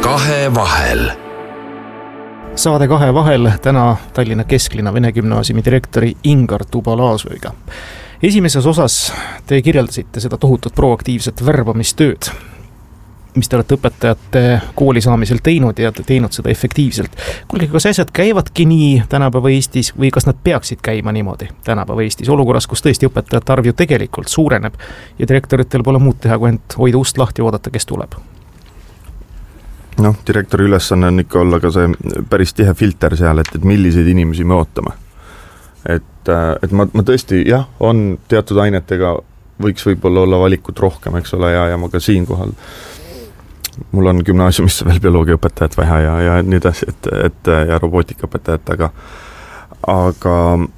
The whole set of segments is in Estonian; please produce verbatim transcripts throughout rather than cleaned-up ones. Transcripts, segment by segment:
Kahe vahel. Saade Kahe vahel täna Tallinna Kesklinna Vene Gümnaasiumi direktori Ingar Tubalaasoiga. Esimeses osas te kirjeldasite seda tohutut proaktiivset värbamistööd, mis te olete õpetajate kooli saamisel teinud ja teinud seda efektiivselt. Kuulge, kas asjad käivadki nii tänapäeva Eestis või kas nad peaksid käima niimoodi tänapäeva Eestis olukorras, kus tõesti õpetajate arv ju tegelikult suureneb ja direktoritel pole muud teha, kui ent hoida ust lahti ja oodata, kes tuleb? Noh, direktori ülesanne on ikka olla ka see päris tihe filter seal, et, et milliseid inimesi me ootame. Et, et ma, ma tõesti, jah, on teatud ainetega võiks võib-olla olla valikut rohkem, eks ole, ja, ja ma ka siin kohal mul on gümnaasiumisse veel bioloogiaõpetajat vaja ja, ja nii edasi, et, et ja robootikaõpetajat, aga aga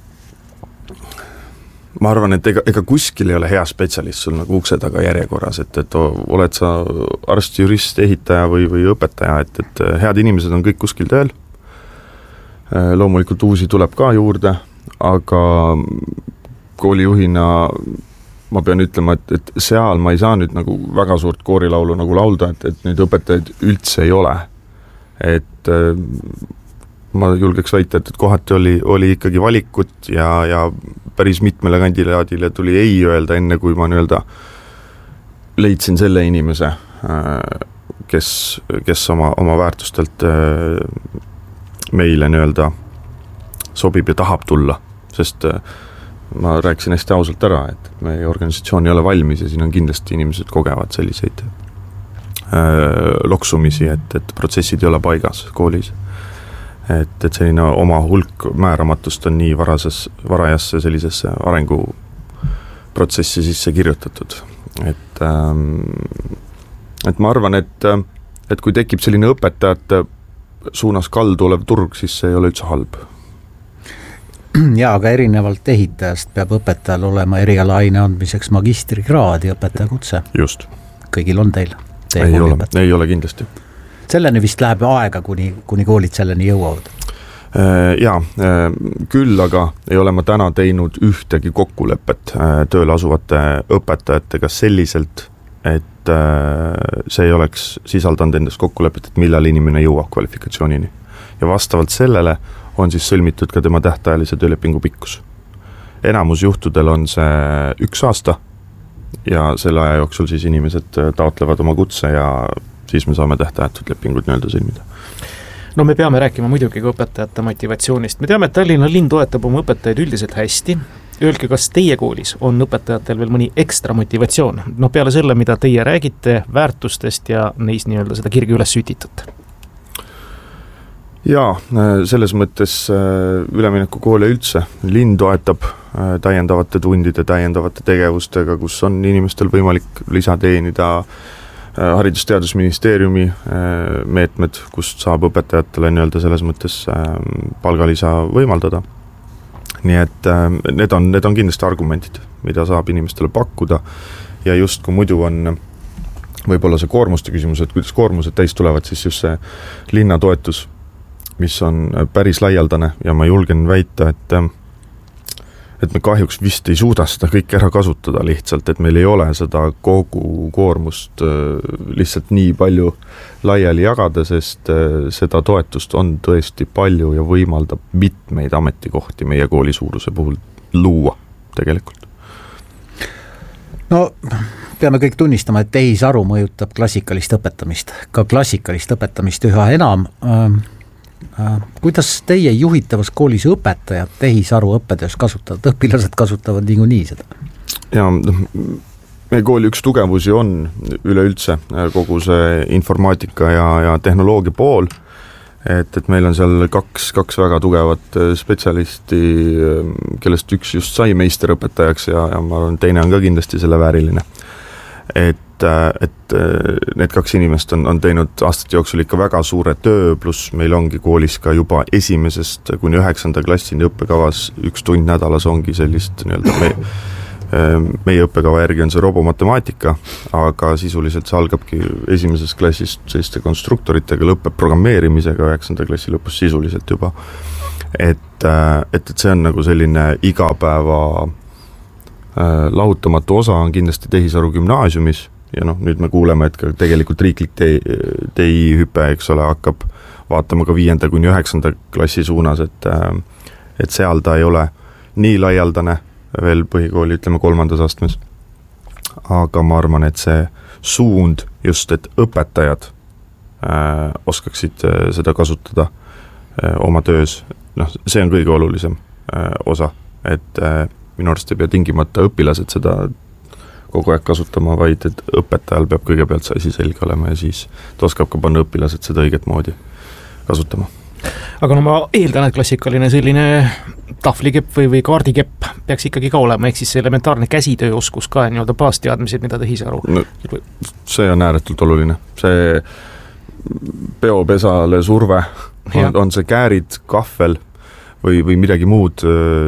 ma arvan, et ega, ega kuskil ei ole hea spetsialist sul nagu ukse taga järjekorras, et, et oled sa arst, jurist, ehitaja või, või õpetaja, et, et head inimesed on kõik kuskil tööl. Loomulikult uusi tuleb ka juurde, aga koolijuhina ma pean ütlema, et, et seal ma ei saa nüüd nagu väga suurt koorilaulu nagu laulda, et, et nüüd õpetajaid üldse ei ole. Et ma julgeks väita, et, et kohati oli, oli ikkagi valikut ja, ja päris mitmele kandidaadile tuli ei öelda enne, kui ma nii-öelda leidsin selle inimese, kes, kes oma, oma väärtustelt meile nii-öelda sobib ja tahab tulla, sest ma rääkisin hästi ausalt ära, et meie organisatsioon ei ole valmis ja siin on kindlasti inimesed kogevad selliseid öö, loksumisi, et, et protsessid ei ole paigas koolis. Et, et selline oma hulk määramatust on nii varases, varajasse sellisesse arenguprotsessi sisse kirjutatud. Et, ähm, et ma arvan, et, et kui tekib selline õpetajate suunas kaldu olev turg, siis see ei ole üldse halb. Ja, aga erinevalt ehitajast peab õpetajal olema erialaine andmiseks magistrikraad ja õpetajakutse. Just. Kõigil on teil? Ei ole, ei ole kindlasti. Selleni vist läheb aega, kuni, kuni koolid selleni jõuavad? Jaa, küll aga ei ole ma täna teinud ühtegi kokkulepet tööle asuvate õpetajatega selliselt, et see ei oleks sisaldanud endas kokkulepet, et millal inimene jõuab kvalifikatsioonini. Ja vastavalt sellele on siis sõlmitud ka tema tähtajalise töölepingu pikkus. Enamus juhtudel on see üks aasta ja selle aja jooksul siis inimesed taotlevad oma kutse ja siis me saame tähtajatut lepingut nii-öelda sõlmida. No me peame rääkima muidugi ka õpetajate motivatsioonist. Me teame, et Tallinna linn toetab oma õpetajaid üldiselt hästi. Öelge, kas teie koolis on õpetajatel veel mõni ekstra motivatsioon? No peale selle, mida teie räägite väärtustest ja neis nii-öelda seda kirgi üles sütitud. Jaa, selles mõttes ülemineku koole üldse. Linn toetab täiendavate tundide, täiendavate tegevustega, kus on inimestel võimalik lisateenida Haridus-Teadusministeeriumi meetmed, kust saab õpetajatele nii-öelda selles mõttes palgalisa võimaldada. Nii et need on, need on kindlasti argumentid, mida saab inimestele pakkuda ja just kui muidu on võib-olla see koormuste küsimus, et kuidas koormused täis tulevad, siis just see linna toetus, mis on päris laialdane ja ma julgen väita, et, et me kahjuks vist ei suuda seda kõik ära kasutada lihtsalt, et meil ei ole seda kogu koormust lihtsalt nii palju laiali jagada, sest seda toetust on tõesti palju ja võimaldab mitmeid ametikohti meie kooli suuruse puhul luua tegelikult. No peame kõik tunnistama, et tehisaru mõjutab klassikalist õpetamist, ka klassikalist õpetamist üha enam. Kuidas teie juhitavas koolis õpetajad tehisaru õppetöös kasutavad? Õpilased kasutavad niikuinii seda? Ja meie kooli üks tugevusi on üleüldse kogu see informaatika ja, ja tehnoloogia pool, et, et meil on seal kaks, kaks väga tugevat spetsialisti, kellest üks just sai meisterõpetajaks ja, ja ma arvan, teine on ka kindlasti selle vääriline. Et et need kaks inimest on, on teinud aastate jooksul ikka väga suure töö, pluss meil ongi koolis ka juba esimesest kuni üheksanda klassini õppekavas üks tund nädalas ongi sellist nii-öelda me, meie õppekava järgi on see robomatemaatika, aga sisuliselt see algabki esimesest klassist selliste konstruktoritega, lõpeb programmeerimisega üheksanda klassi lõpus sisuliselt juba. Et, et, et see on nagu selline igapäeva lahutamatu osa on kindlasti tehisaru gümnaasiumis ja noh, nüüd me kuuleme, et ka tegelikult riiklik T I hüpe, eks ole, hakkab vaatama ka viienda kuni üheksanda klassi suunas, et, et seal ta ei ole nii laialdane veel põhikooli, ütleme kolmandas astmes. Aga ma arvan, et see suund just, et õpetajad äh, oskaksid äh, seda kasutada äh, oma töös, noh, see on kõige olulisem äh, osa, et äh, minu arust ei pea tingimata õpilased seda kogu aeg kasutama, vaid et õpetajal peab kõigepealt see asi selge olema ja siis ta oskab ka panna õpilased seda õiget moodi kasutama. Aga no ma eeldan, et klassikaline selline tahvlikepp või, või kaardikepp peaks ikkagi ka olema, ehk siis see elementaarne käsitööoskus ka nii-öelda baasteadmised, mida tehisaru. No, see on ääretult oluline. See peopesale surve, on, on see käärid, kahvel või, või midagi muud,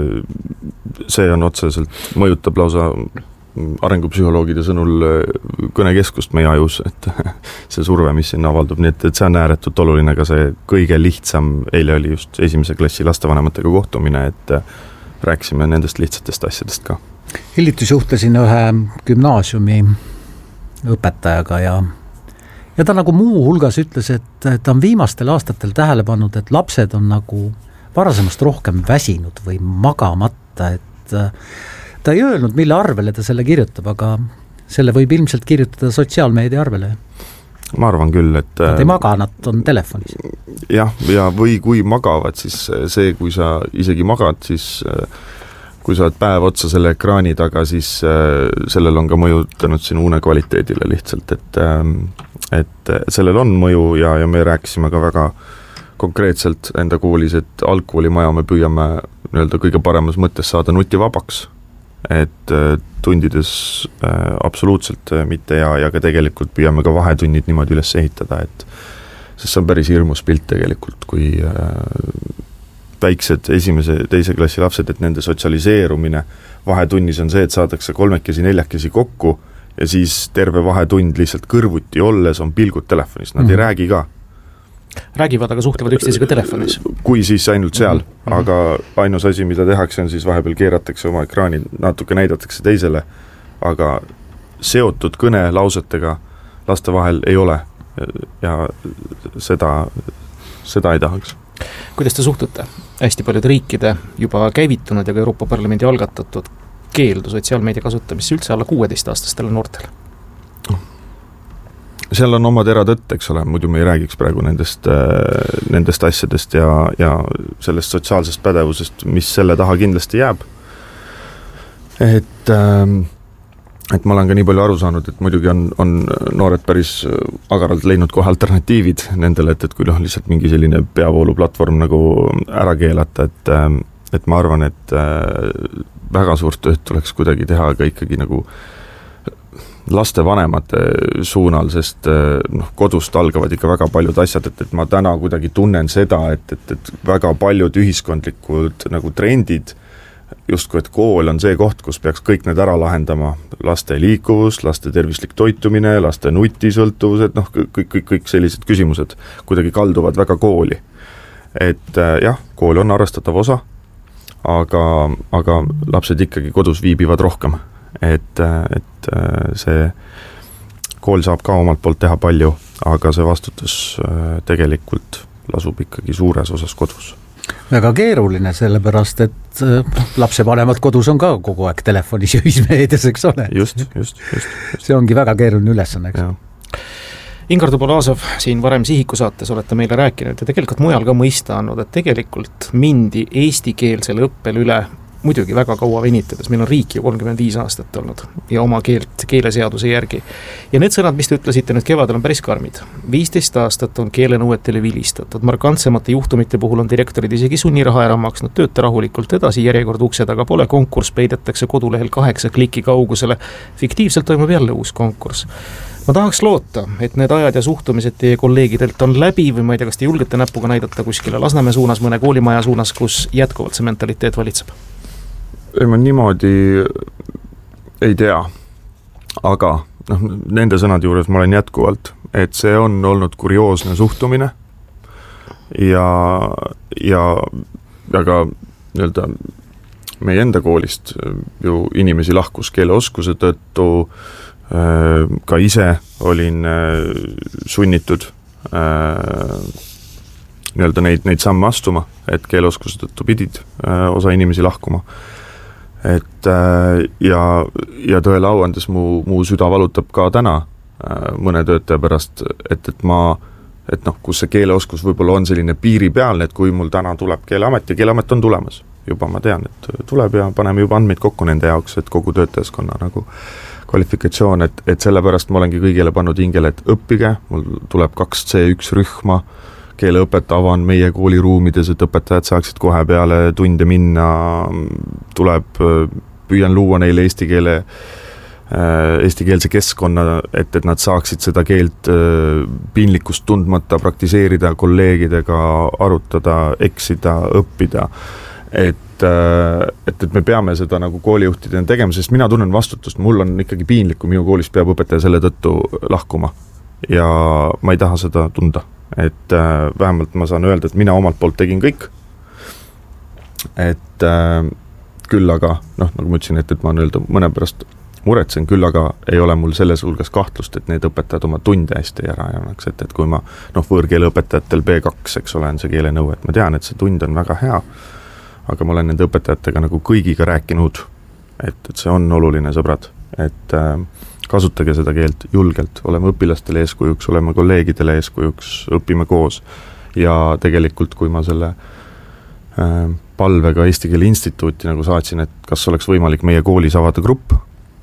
see on otseselt, mõjutab lausa arengupsühholoogide sõnul kõnekeskust meie ajus, et see surve, mis sinna avaldub, nii et, et see on ääretult oluline, ka see kõige lihtsam, eile oli just esimese klassi lastevanematega kohtumine, et rääkisime nendest lihtsatest asjadest ka. Hiljuti suhtlesin ühe gümnaasiumi õpetajaga ja, ja ta nagu muu hulgas ütles, et ta on viimastel aastatel tähele pannud, et lapsed on nagu varasemast rohkem väsinud või magamata, et ta ei öelnud, mille arvele ta selle kirjutab, aga selle võib ilmselt kirjutada sotsiaalmeedia arvele. Ma arvan küll, et nad ei maga, nad on telefonis. Jah, ja või kui magavad, siis see, kui sa isegi magad, siis kui sa oled päev otsa selle ekraani taga, siis sellel on ka mõjutanud sinu une kvaliteedile lihtsalt, et, et sellel on mõju ja, ja me rääkisime ka väga konkreetselt enda koolis, et algkoolimaja me püüame nii-öelda kõige paremas mõttes saada nutivabaks, et tundides äh, absoluutselt mitte ja, ja ka tegelikult püüame ka vahetunnid niimoodi üles ehitada, et sest see on päris hirmus pilt tegelikult, kui äh, väiksed esimese, teise klassi lapsed, et nende sotsialiseerumine vahetunnis on see, et saadakse kolmekesi, neljakesi kokku ja siis terve vahetund lihtsalt kõrvuti olles on pilgud telefonis, nad mm. ei räägi ka. Räägivad, aga suhtlevad üksteisega telefonis. Kui siis ainult seal, mm-hmm. aga ainus asi, mida tehakse, on siis vahepeal keeratakse oma ekraani, natuke näidatakse teisele, aga seotud kõne lausetega laste vahel ei ole ja seda, seda ei tahaks. Kuidas te suhtute hästi paljude riikide juba käivitunud ja ka Euroopa Parlamendi algatatud keeldu sotsiaalmeedia kasutamisse üldse alla kuueteistaastastele noortele? Seal on oma tera tõtt, eks ole, muidu me ei räägiks praegu nendest, nendest asjadest ja, ja sellest sotsiaalsest pädevusest, mis selle taha kindlasti jääb. Et, et ma olen ka nii palju aru saanud, et muidugi on, on noored päris agaralt leidnud kohe alternatiivid nendele, et, et kui noh, lihtsalt mingi selline peavooluplatvorm nagu ära keelata, et, et ma arvan, et väga suurt tööd tuleks kuidagi teha, aga ikkagi nagu laste vanemate suunal, sest noh, kodust algavad ikka väga paljud asjad, et, et ma täna kuidagi tunnen seda, et, et, et väga paljud ühiskondlikud nagu trendid, justkui et kool on see koht, kus peaks kõik need ära lahendama, laste liikuvus, laste tervislik toitumine, laste nutisõltuvused, noh, kõik, kõik, kõik sellised küsimused kuidagi kalduvad väga kooli. Et jah, kool on arvestatav osa, aga, aga lapsed ikkagi kodus viibivad rohkem. Et, et see kool saab ka omalt poolt teha palju, aga see vastutus tegelikult lasub ikkagi suures osas kodus. Väga keeruline, sellepärast, et lapsevanemad kodus on ka kogu aeg telefonis ja ühismeedias, eks ole. Just, just, just, just. See ongi väga keeruline ülesanne, eks. Ingar Tubolasov, siin varem Sihiku saates olete meile rääkinud ja tegelikult mujal ka mõista andnud, et tegelikult mindi eestikeelsele õppel üle muidugi väga kaua venitades, meil on riik ju kolmkümmend viis aastat olnud ja oma keelt, keeleseaduse järgi. Ja need sõnad, mis te ütlesite nüüd kevadel, on päris karmid. viisteist aastat on keelenõuetele vilistatud, markantsemate juhtumite puhul on direktorid isegi sunniraha ära maksnud, tööta rahulikult edasi, järjekord ukse taga pole, konkurss peidetakse kodulehel kaheksa kliki kaugusele, fiktiivselt toimub jälle uus konkurss. Ma tahaks loota, et need ajad ja suhtumised teie kolleegidelt on läbi või ma ei tea, kas te julgete näpuga näidata kuskile Lasnamäe suunas, mõne koolimaja suunas, kus jätkuvalt see mentaliteet valitseb? Ei ma niimoodi ei tea, aga noh, nende sõnade juures ma olen jätkuvalt, et see on olnud kurioosne suhtumine ja, ja, ja ka nii-öelda meie enda koolist ju inimesi lahkus keeleoskuse tõttu, ka ise olin sunnitud nii-öelda neid, neid samme astuma, et keeleoskuse tõttu pidid osa inimesi lahkuma. Et ja, ja tõele au andes mu, mu süda valutab ka täna mõne töötaja pärast, et, et ma, et noh, kus see keeleoskus võib-olla on selline piiripealne, et kui mul täna tuleb Keeleamet ja Keeleamet on tulemas, juba ma tean, et tuleb ja paneme juba andmeid kokku nende jaoks, et kogu töötajaskonna nagu kvalifikatsioon, et, et sellepärast ma olengi kõigile pannud hingele, et õppige, mul tuleb kaks C üks rühma, keeleõpet avan meie kooliruumides, et õpetajad saaksid kohe peale tunde minna, tuleb, püüan luua neile eesti keele, eestikeelse keskkonna, et, et nad saaksid seda keelt piinlikkust tundmata praktiseerida, kolleegidega arutada, eksida, õppida, et, et, et me peame seda nagu koolijuhtidena tegema, sest mina tunnen vastutust, mul on ikkagi piinlik, kui minu koolis peab õpetaja selle tõttu lahkuma ja ma ei taha seda tunda. Et äh, vähemalt ma saan öelda, et mina omalt poolt tegin kõik, et äh, küll aga, noh, nagu ma ütlesin, et, et ma öelda, mõne pärast muretsen, küll aga ei ole mul selles hulgas kahtlust, et need õpetajad oma tunde hästi ära ei annaks, et, et kui ma, noh, võõrkeele õpetajatel B kaks, eks ole, on see keelenõue, et ma tean, et see tund on väga hea, aga ma olen nende õpetajatega nagu kõigiga rääkinud, et, et see on oluline, sõbrad, et äh, kasutage seda keelt julgelt, oleme õpilastele eeskujuks, oleme kolleegidele eeskujuks, õpime koos ja tegelikult, kui ma selle äh, palvega Eesti Keele Instituuti nagu saatsin, et kas oleks võimalik meie koolis avada grupp,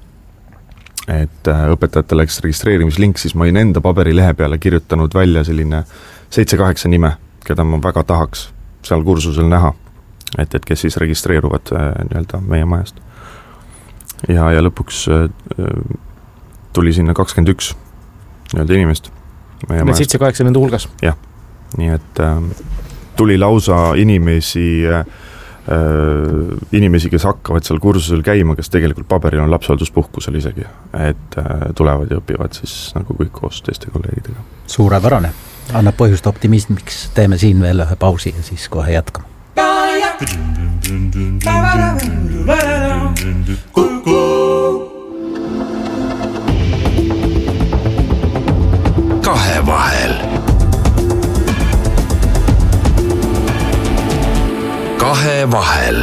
et äh, õpetajatele läks registreerimislink, siis ma olin enda paberilehe peale kirjutanud välja selline seitse-kaheksa nime, keda ma väga tahaks seal kursusel näha, et, et kes siis registreeruvad äh, nii-öelda meie majast. Ja, ja lõpuks äh, tuli sinna kakskümmend üks nii-öelda inimest. Need seitse-kaheksa nende hulgas? Jah, nii et äh, tuli lausa inimesi, äh, inimesi, kes hakkavad seal kursusel käima, kes tegelikult paberil on lapsehoolduspuhkusel isegi, et äh, tulevad ja õpivad siis nagu kõik koos teiste kolleegidega. Suurepärane, annab põhjust optimismiks, teeme siin veel ühe pausi ja siis kohe jätkame. Kahevahel. Kahevahel.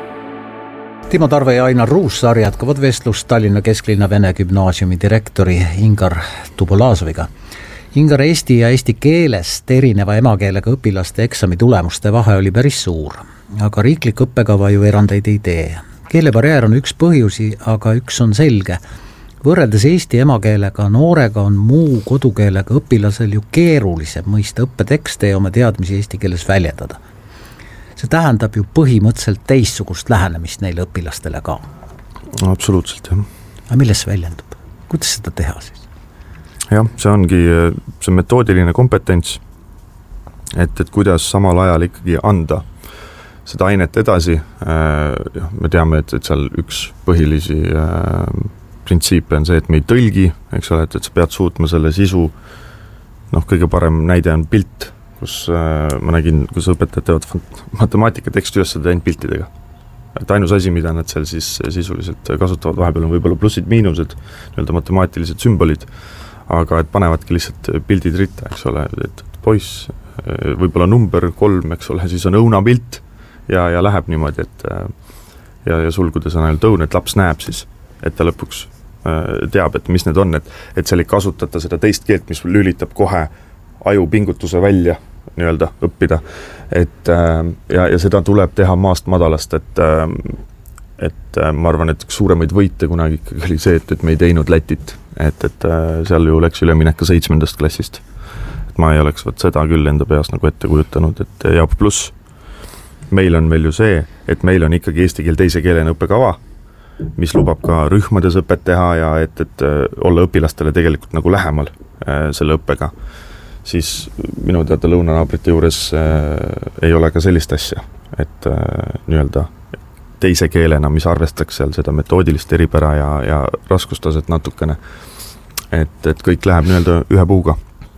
Timo Tarve ja Ainar Ruussaar jätkavad vestlust Tallinna Kesklinna Vene Gümnaasiumi direktori Ingar Tubolaazoviga. Ingar, eesti ja eesti keelest erineva emakeelega õpilaste eksami tulemuste vahe oli päris suur, aga riiklik õppekava ju erandeid ei tee. Keelebarjäär on üks põhjusi, aga üks on selge. Võrreldes eesti emakeelega noorega on muu kodukeelega õpilasel ju keerulisem mõista õppetekste ja oma teadmisi eesti keeles väljendada. See tähendab ju põhimõtteliselt teistsugust lähenemist neile õpilastele ka. Absoluutselt, jah. Aga milles see väljendub? Kuidas seda teha siis? Jah, see ongi see metoodiline kompetents, et, et kuidas samal ajal ikkagi anda seda ainet edasi. Ja, me teame, et, et seal üks põhilisi printsiipe on see, et me ei tõlgi, eks ole, et, et sa pead suutma selle sisu, noh, kõige parem näide on pilt, kus äh, ma nägin, kus õpetajad teevad matemaatikateksti üles seda ainult piltidega. Et ainus asi, mida nad seal siis sisuliselt kasutavad, vahepeal on võib-olla plussid, miinused, nii-öelda matemaatilised sümbolid, aga et panevadki lihtsalt pildid ritta, eks ole, et poiss, võib-olla number kolm, eks ole, siis on õunapilt ja, ja läheb niimoodi, et ja, ja sulgudes on ainult õun, et laps näeb siis, et ta lõpuks teab, et mis need on, et, et seal ei kasutata seda teist keelt, mis lülitab kohe aju pingutuse välja nii-öelda õppida. Et, ja, ja seda tuleb teha maast madalast, et, et ma arvan, et üks suuremaid võite kunagi ikkagi oli see, et, et me ei teinud Lätit, et, et seal ju läks üleminek ka seitsmendast klassist. Et ma ei oleks võt seda küll enda peas nagu ette kujutanud, et ja pluss meil on veel ju see, et meil on ikkagi eesti keel teise keelena õppekava, mis lubab ka rühmades õpet teha ja et, et olla õpilastele tegelikult nagu lähemal äh, selle õppega, siis minu teada lõunanaabrite juures äh, ei ole ka sellist asja, et äh, nii-öelda teise keelena, mis arvestaks seal seda metoodilist eripära ja, ja raskustaset natukene, et, et kõik läheb nii-öelda ühe puuga.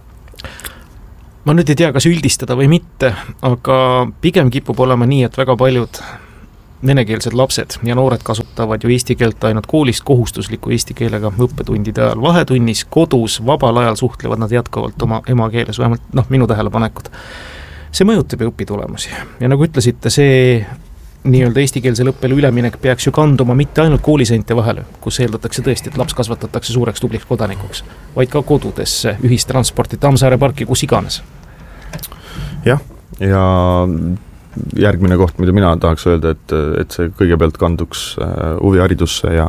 Ma nüüd ei tea, kas üldistada või mitte, aga pigem kipub olema nii, et väga paljud venekeelsed lapsed ja noored kasutavad ju eesti keelt ainult koolist kohustusliku eesti keelega õppetundide ajal. Vahetunnis, kodus, vabal ajal suhtlevad nad jätkuvalt oma emakeeles, vähemalt noh, minu tähelepanekud. See mõjutab ju õpitulemusi ja nagu ütlesite, see nii-öelda eestikeelsel õppele üleminek peaks ju kanduma mitte ainult kooliseinte vahele, kus eeldatakse tõesti, et laps kasvatatakse suureks tubliks kodanikuks, vaid ka kodudesse, ühistransporti, Tammsaare parki, kus iganes. Jah, ja järgmine koht, mida mina tahaks öelda, et, et see kõigepealt kanduks huviharidusse ja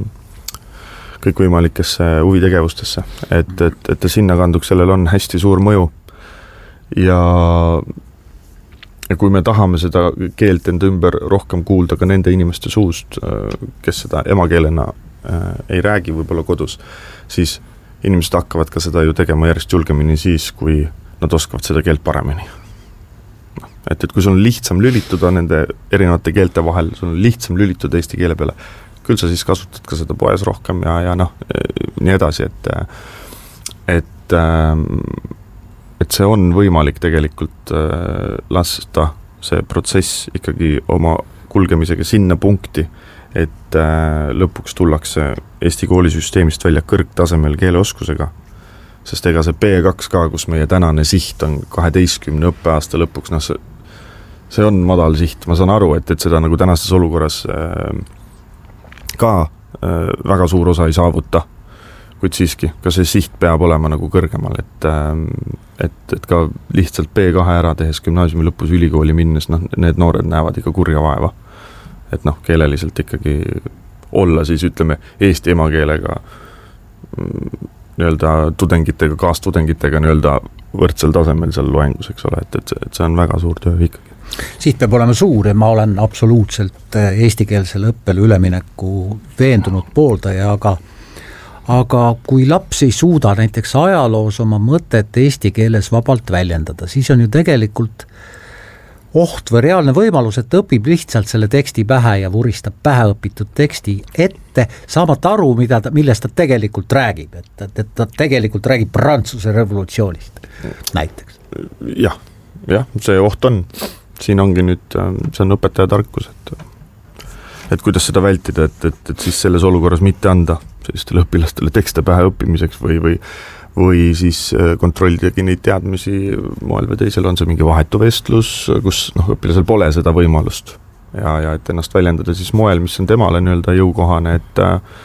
kõikvõimalikesse huvitegevustesse, et, et, et sinna kanduks, sellel on hästi suur mõju ja Ja kui me tahame seda keelt enda ümber rohkem kuulda ka nende inimeste suust, kes seda emakeelena ei räägi võib-olla kodus, siis inimesed hakkavad ka seda ju tegema järjest julgemini siis, kui nad oskavad seda keelt paremini. Et, et kui sul on lihtsam lülituda nende erinevate keelte vahel, sul on lihtsam lülituda eesti keele peale, küll sa siis kasutad ka seda poes rohkem ja, ja noh, nii edasi, et et et see on võimalik tegelikult äh, lasta see protsess ikkagi oma kulgemisega sinna punkti, et äh, lõpuks tullakse Eesti koolisüsteemist välja kõrgtasemel keeleoskusega, sest ega see B kaks ka, kus meie tänane siht on kaheteistkümne õppeaasta lõpuks, noh see, see on madal siht, ma saan aru, et, et seda nagu tänases olukorras äh, ka äh, väga suur osa ei saavuta, kuid siiski, ka see siht peab olema nagu kõrgemal, et, et, et ka lihtsalt B kahe ära tehes gümnaasiumi lõpus ülikooli minnes, noh, need noored näevad ikka kurja vaeva. Et noh, keeleliselt ikkagi olla siis, ütleme, eesti emakeelega nii-öelda tudengitega, kaastudengitega nii-öelda võrdsel tasemel seal loengus, eks ole, et, et, et see on väga suur töö ikkagi. Siht peab olema suur ja ma olen absoluutselt eestikeelsele õppele ülemineku veendunud pooldaja, aga aga kui laps ei suuda näiteks ajaloos oma mõtet eesti keeles vabalt väljendada, siis on ju tegelikult oht või reaalne võimalus, et ta õpib lihtsalt selle teksti pähe ja vuristab päheõpitud teksti ette, saamata aru, mida ta, millest ta tegelikult räägib, et, et, et ta tegelikult räägib Prantsuse revolutsioonist näiteks. Jah, jah, see oht on. Siin ongi nüüd, see on õpetaja tarkus, et et kuidas seda vältida, et, et, et siis selles olukorras mitte anda sellistele õpilastele tekste pähe õppimiseks või, või, või siis kontrollidagi neid teadmisi moel või teisel, on see mingi vahetu vestlus, kus noh, õpilasel pole seda võimalust ja, ja et ennast väljendada siis moel, mis on temale nii-öelda jõukohane, et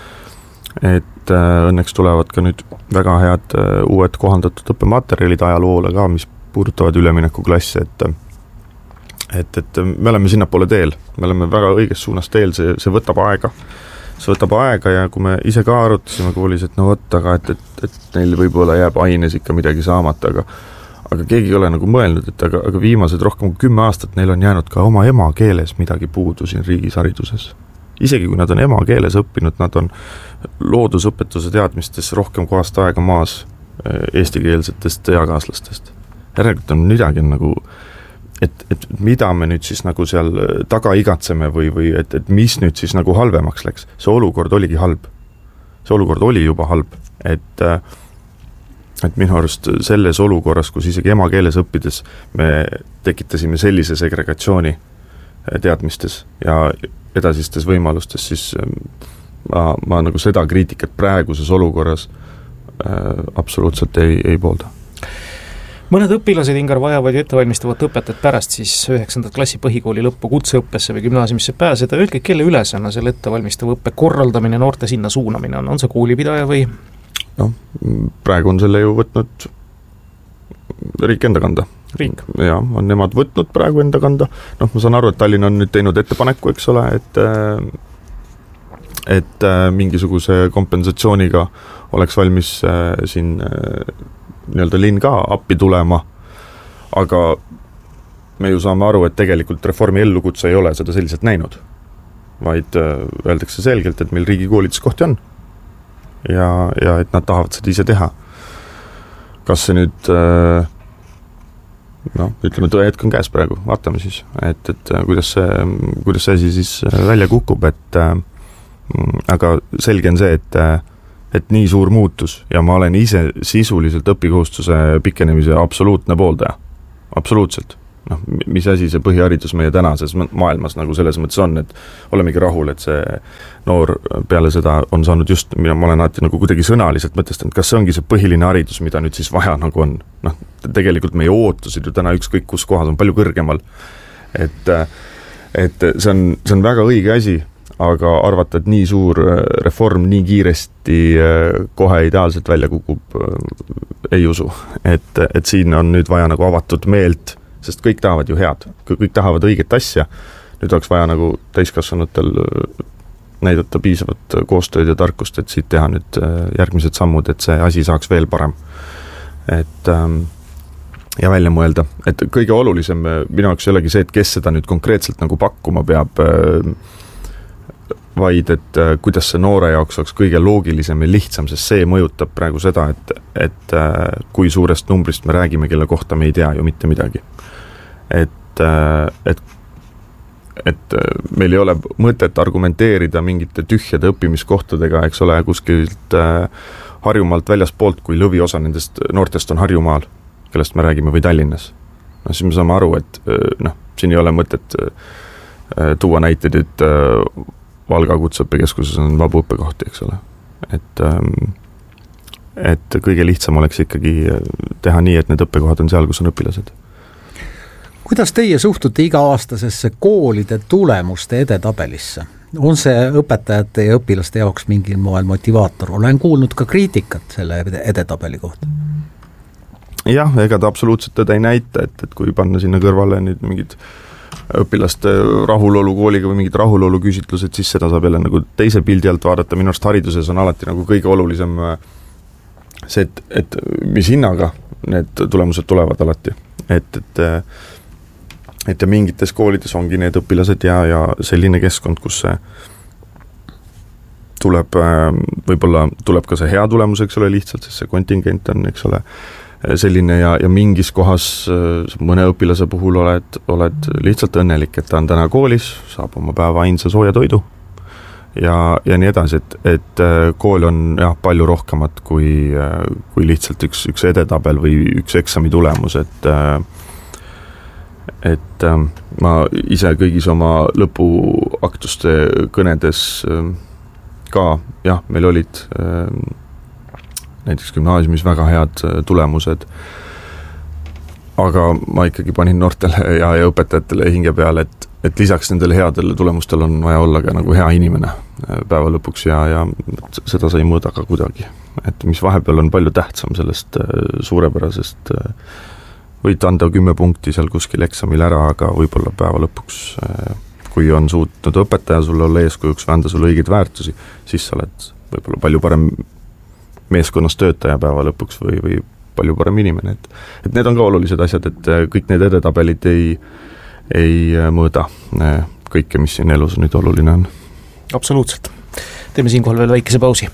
et õnneks tulevad ka nüüd väga head uued kohandatud õppematerjalid ajaloole ka, mis puudutavad üleminekuklasse, et et, et me oleme sinna poole teel, me oleme väga õiges suunas teel, see, see võtab aega, see võtab aega ja kui me ise ka arutasime koolis, et no võtta, aga et, et, et neil võib-olla jääb aines ikka midagi saamata, aga aga keegi ei ole nagu mõelnud, et aga, aga viimased rohkem kui kümme aastat neil on jäänud ka oma emakeeles midagi puudu siin riigis hariduses. Isegi kui nad on emakeeles õppinud, nad on loodusõpetuse teadmistes rohkem kohast aega maas eestikeelsetest eakaaslastest. Järelikult on midagi nagu Et, et mida me nüüd siis nagu seal taga igatseme või, või et, et mis nüüd siis nagu halvemaks läks. See olukord oligi halb. See olukord oli juba halb. Et, et minu arust selles olukorras, kus isegi emakeeles õppides me tekitasime sellise segregatsiooni teadmistes ja edasistes võimalustes, siis ma, ma nagu seda kriitikat praeguses olukorras äh, absoluutselt ei, ei poolda. Mõned õpilased, Ingar, vajavad ju ettevalmistavat õpetajat pärast siis üheksandat klassi põhikooli lõppu kutseõppesse või gümnaasiumisse pääseda. Öelge, kelle ülesanne selle ettevalmistava õppe korraldamine, noorte sinna suunamine on? On see koolipidaja või? No, praegu on selle ju võtnud riik enda kanda. Riik? Ja, on nemad võtnud praegu enda kanda. Noh, ma saan aru, et Tallinn on nüüd teinud ettepaneku, eks ole, et, et mingisuguse kompensatsiooniga oleks valmis siin nii-öelda linn ka appi tulema, aga me ju saame aru, et tegelikult reformi ellukutse ei ole seda selliselt näinud, vaid öeldakse selgelt, et meil riigikoolides kohti on ja, ja et nad tahavad seda ise teha. Kas see nüüd noh, ütleme, tõe hetk on käes praegu, vaatame siis, et, et kuidas see, kuidas see asi siis välja kukub, et aga selge on see, et et nii suur muutus ja ma olen ise sisuliselt õpikohustuse pikenemise absoluutne pooldaja. Absoluutselt. noh, mis asi see põhiharidus meie tänases maailmas nagu selles mõttes on, et olemegi rahul, et see noor peale seda on saanud just, mina ma olen alati nagu kuidagi sõnaliselt mõtestanud, kas see ongi see põhiline haridus, mida nüüd siis vaja nagu on. Noh, tegelikult meie ootused ju täna ükskõik kus kohas on palju kõrgemal. Et, et see on, see on väga õige asi, aga arvata, et nii suur reform nii kiiresti kohe ideaalselt välja kukub, ei usu. Et, et siin on nüüd vaja nagu avatud meelt, sest kõik tahavad ju head, kõik tahavad õiget asja. Nüüd oleks vaja nagu täiskasvanutel näidata piisavat koostööd ja tarkust, et siit teha nüüd järgmised sammud, et see asi saaks veel parem. Et ja välja mõelda, et kõige olulisem minu jaoks ei olegi see, et kes seda nüüd konkreetselt nagu pakkuma peab, vaid et kuidas see noore jaoks oleks kõige loogilisem ja lihtsam, sest see mõjutab praegu seda, et, et kui suurest numbrist me räägime, kelle kohta me ei tea ju mitte midagi. Et, et, et meil ei ole mõtet argumenteerida mingite tühjade õppimiskohtadega, eks ole, kuskilt Harjumaalt väljaspoolt, kui lõviosa nendest noortest on Harjumaal, kellest me räägime, või Tallinnas. No siis me saame aru, et noh, siin ei ole mõtet tuua näiteid, et Valga kutseõppekeskuses on vabu õppekohti, eks ole. Et, et kõige lihtsam oleks ikkagi teha nii, et need õppekohad on seal, kus on õpilased. Kuidas teie suhtute iga-aastasesse koolide tulemuste edetabelisse? On see õpetajate ja õpilaste jaoks mingil moel motivaator? Olen kuulnud ka kriitikat selle edetabeli kohta. Jah, ega ta absoluutselt tõde ei näita, et, et kui panna sinna kõrvale nüüd mingid õpilaste rahulolu kooliga või mingid rahulolu küsitlused, siis seda saab jälle nagu teise pildi alt vaadata. Minu arust hariduses on alati nagu kõige olulisem see, et, et mis hinnaga need tulemused tulevad alati. Et, et, et ja mingites koolides ongi need õpilased ja, ja selline keskkond, kus see tuleb, võib-olla tuleb ka see hea tulemus, eks ole, lihtsalt, sest see kontingent on, eks ole, selline ja, ja mingis kohas mõne õpilase puhul oled, oled lihtsalt õnnelik, et ta on täna koolis, saab oma päeva ainsa sooja toidu ja, ja nii edasi, et, et kool on jah, palju rohkemat kui, kui lihtsalt üks, üks edetabel või üks eksami tulemus, et et ma ise kõigis oma lõpuaktuste kõnedes ka, jah, meil olid näiteks gümnaasiumis väga head tulemused, aga ma ikkagi panin noortele ja, ja õpetajatele hinge peale, et, et lisaks nendele headele tulemustele on vaja olla ka nagu hea inimene päeva lõpuks ja, ja seda sa ei mõõda ka kuidagi. Et mis vahepeal on palju tähtsam sellest suurepärasest, võid anda kümme punkti seal kuskil eksamil ära, aga võib-olla päeva lõpuks, kui on suutnud õpetaja sulle olla eeskujuks või anda sulle õigeid väärtusi, siis sa oled võib-olla palju parem meeskonnas töötaja päeva lõpuks või, või palju parem inimene. Et, et need on ka olulised asjad, et kõik need edetabelid ei, ei mõõda kõike, mis siin elus nüüd oluline on. Absoluutselt. Teeme siinkohal veel väikese pausi.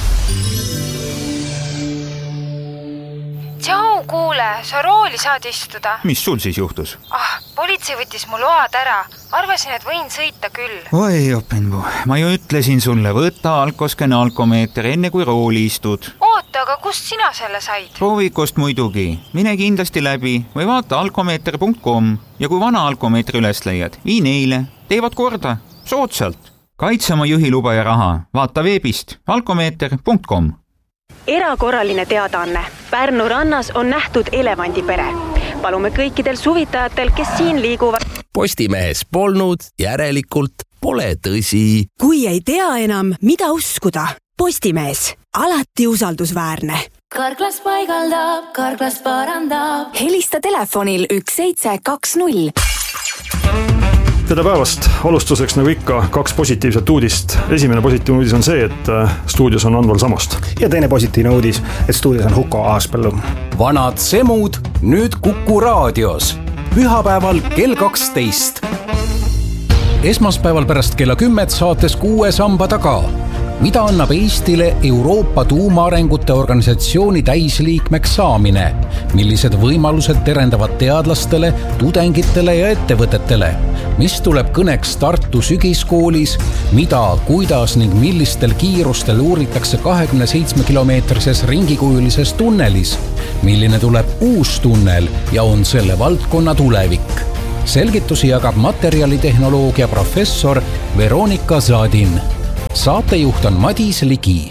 Tšau, kuule, sa rooli saad istuda. Mis sul siis juhtus? Ah, politsei võttis mu load ära. Arvasin, et võin sõita küll. Oi, Openbu, ma ju ütlesin sulle, võtta alkosken alkomeeter enne kui rooli istud. Oota, aga kust sina selle said? Proovikost muidugi. Mine kindlasti läbi või vaata alkomeeter punkt com ja kui vana alkomeetri üles leiad, vii neile. Teevad korda. Sootsalt. Kaitse oma juhiluba ja raha. Vaata veebist alkomeeter punkt com. Erakorraline teadaanne. Pärnu rannas on nähtud elevandipere. Palume kõikidel suvitajatel, kes siin liiguvad. Postimehes polnud, järelikult pole tõsi. Kui ei tea enam, mida uskuda. Postimees. Alati usaldusväärne. Karklas paigaldab, Karklas parandab. Helista telefonil üks seitse kaks null. Tere päevast! Alustuseks nagu ikka kaks positiivset uudist. Esimene positiivne uudis on see, et stuudios on Anval Samost. Ja teine positiivne uudis, et stuudios on Huko Aaspõllu. Vanad semud nüüd Kuku raadios. Pühapäeval kell kaksteist. Esmaspäeval pärast kella kümmet saates Kuue samba taga. mida annab Eestile Euroopa tuumaarengute organisatsiooni täisliikmeks saamine, millised võimalused terendavad teadlastele, tudengitele ja ettevõtetele, mis tuleb kõneks Tartu sügiskoolis, mida, kuidas ning millistel kiirustel uuritakse kahekümne seitsme kilomeetrises ringikujulises tunnelis, milline tuleb uus tunnel ja on selle valdkonna tulevik. Selgitusi jagab materjalitehnoloogia professor Veronika Zadin. Saatejuht on Madis Ligi.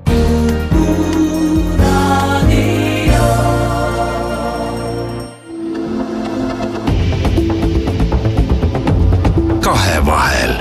Kahevahel.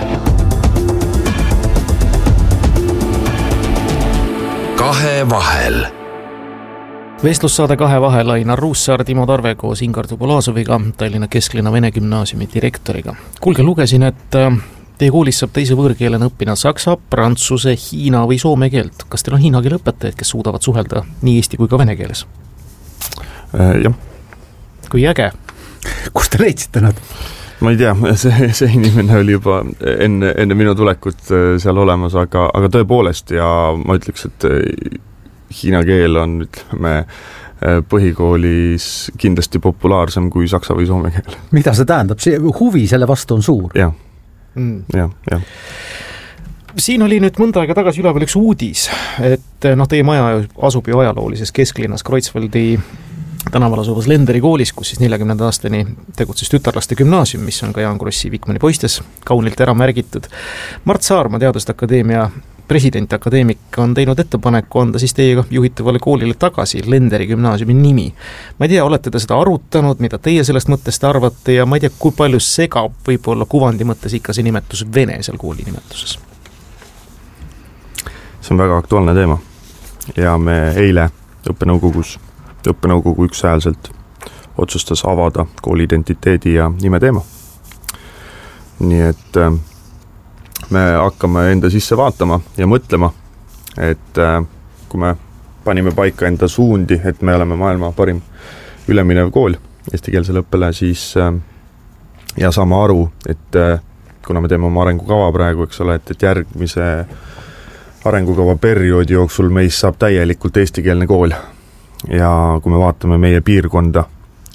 Kahevahel. Vestlussaade Kahevahel Ainar Ruussaar, Timo Tarve koos Ingar Tubolaasoviga, Tallinna Kesklinna Vene Gümnaasiumi direktoriga. Kuulge, lugesin, et teie koolis saab teise võõrkeelena õppida saksa, prantsuse, hiina või soome keelt. Kas teil on hiina keele õpetajaid, kes suudavad suhelda nii eesti kui ka vene keeles? Äh, jah. Kui äge? Kus te leidsite nad? Ma ei tea, see, see inimene oli juba enne, enne minu tulekut seal olemas, aga, aga tõepoolest ja ma ütleks, et hiina keel on, ütleme, põhikoolis kindlasti populaarsem kui saksa või soome keel. Mida see tähendab? See huvi selle vastu on suur? Jah, mm. jah, jah. Siin oli nüüd mõnda aega tagasi üleval üks uudis, et noh, teie maja asub ju ajaloolises kesklinnas Kreutzwaldi tänaval asuvas Lenderi koolis, kus siis neljakümnenda aastani tegutses tütarlaste gümnaasium, mis on ka Jaan Krossi Vikmani poistes kaunilt ära märgitud. Mart Saarma, Teaduste Akadeemia president, akadeemik, on teinud ettepaneku anda siis teiega juhitavale koolile tagasi Lenderi gümnaasiumi nimi. Ma ei tea, olete te seda arutanud, mida teie sellest mõttest arvate ja ma ei tea, kui palju segab võib-olla kuvandi mõttes ikka see nimetus Vene seal kooli nimetuses? See on väga aktuaalne teema ja me eile õppenõukogus, õppenõukogu ükshäälselt otsustas avada kooli identiteedi ja nime teema. Nii et me hakkame enda sisse vaatama ja mõtlema, et kui me panime paika enda suundi, et me oleme maailma parim üleminev kool eestikeelsele õppele, siis ja saame aru, et kuna me teeme oma arengukava praegu, eks ole, et, et järgmise arengukava perioodi jooksul meist saab täielikult eestikeelne kool. Ja kui me vaatame meie piirkonda,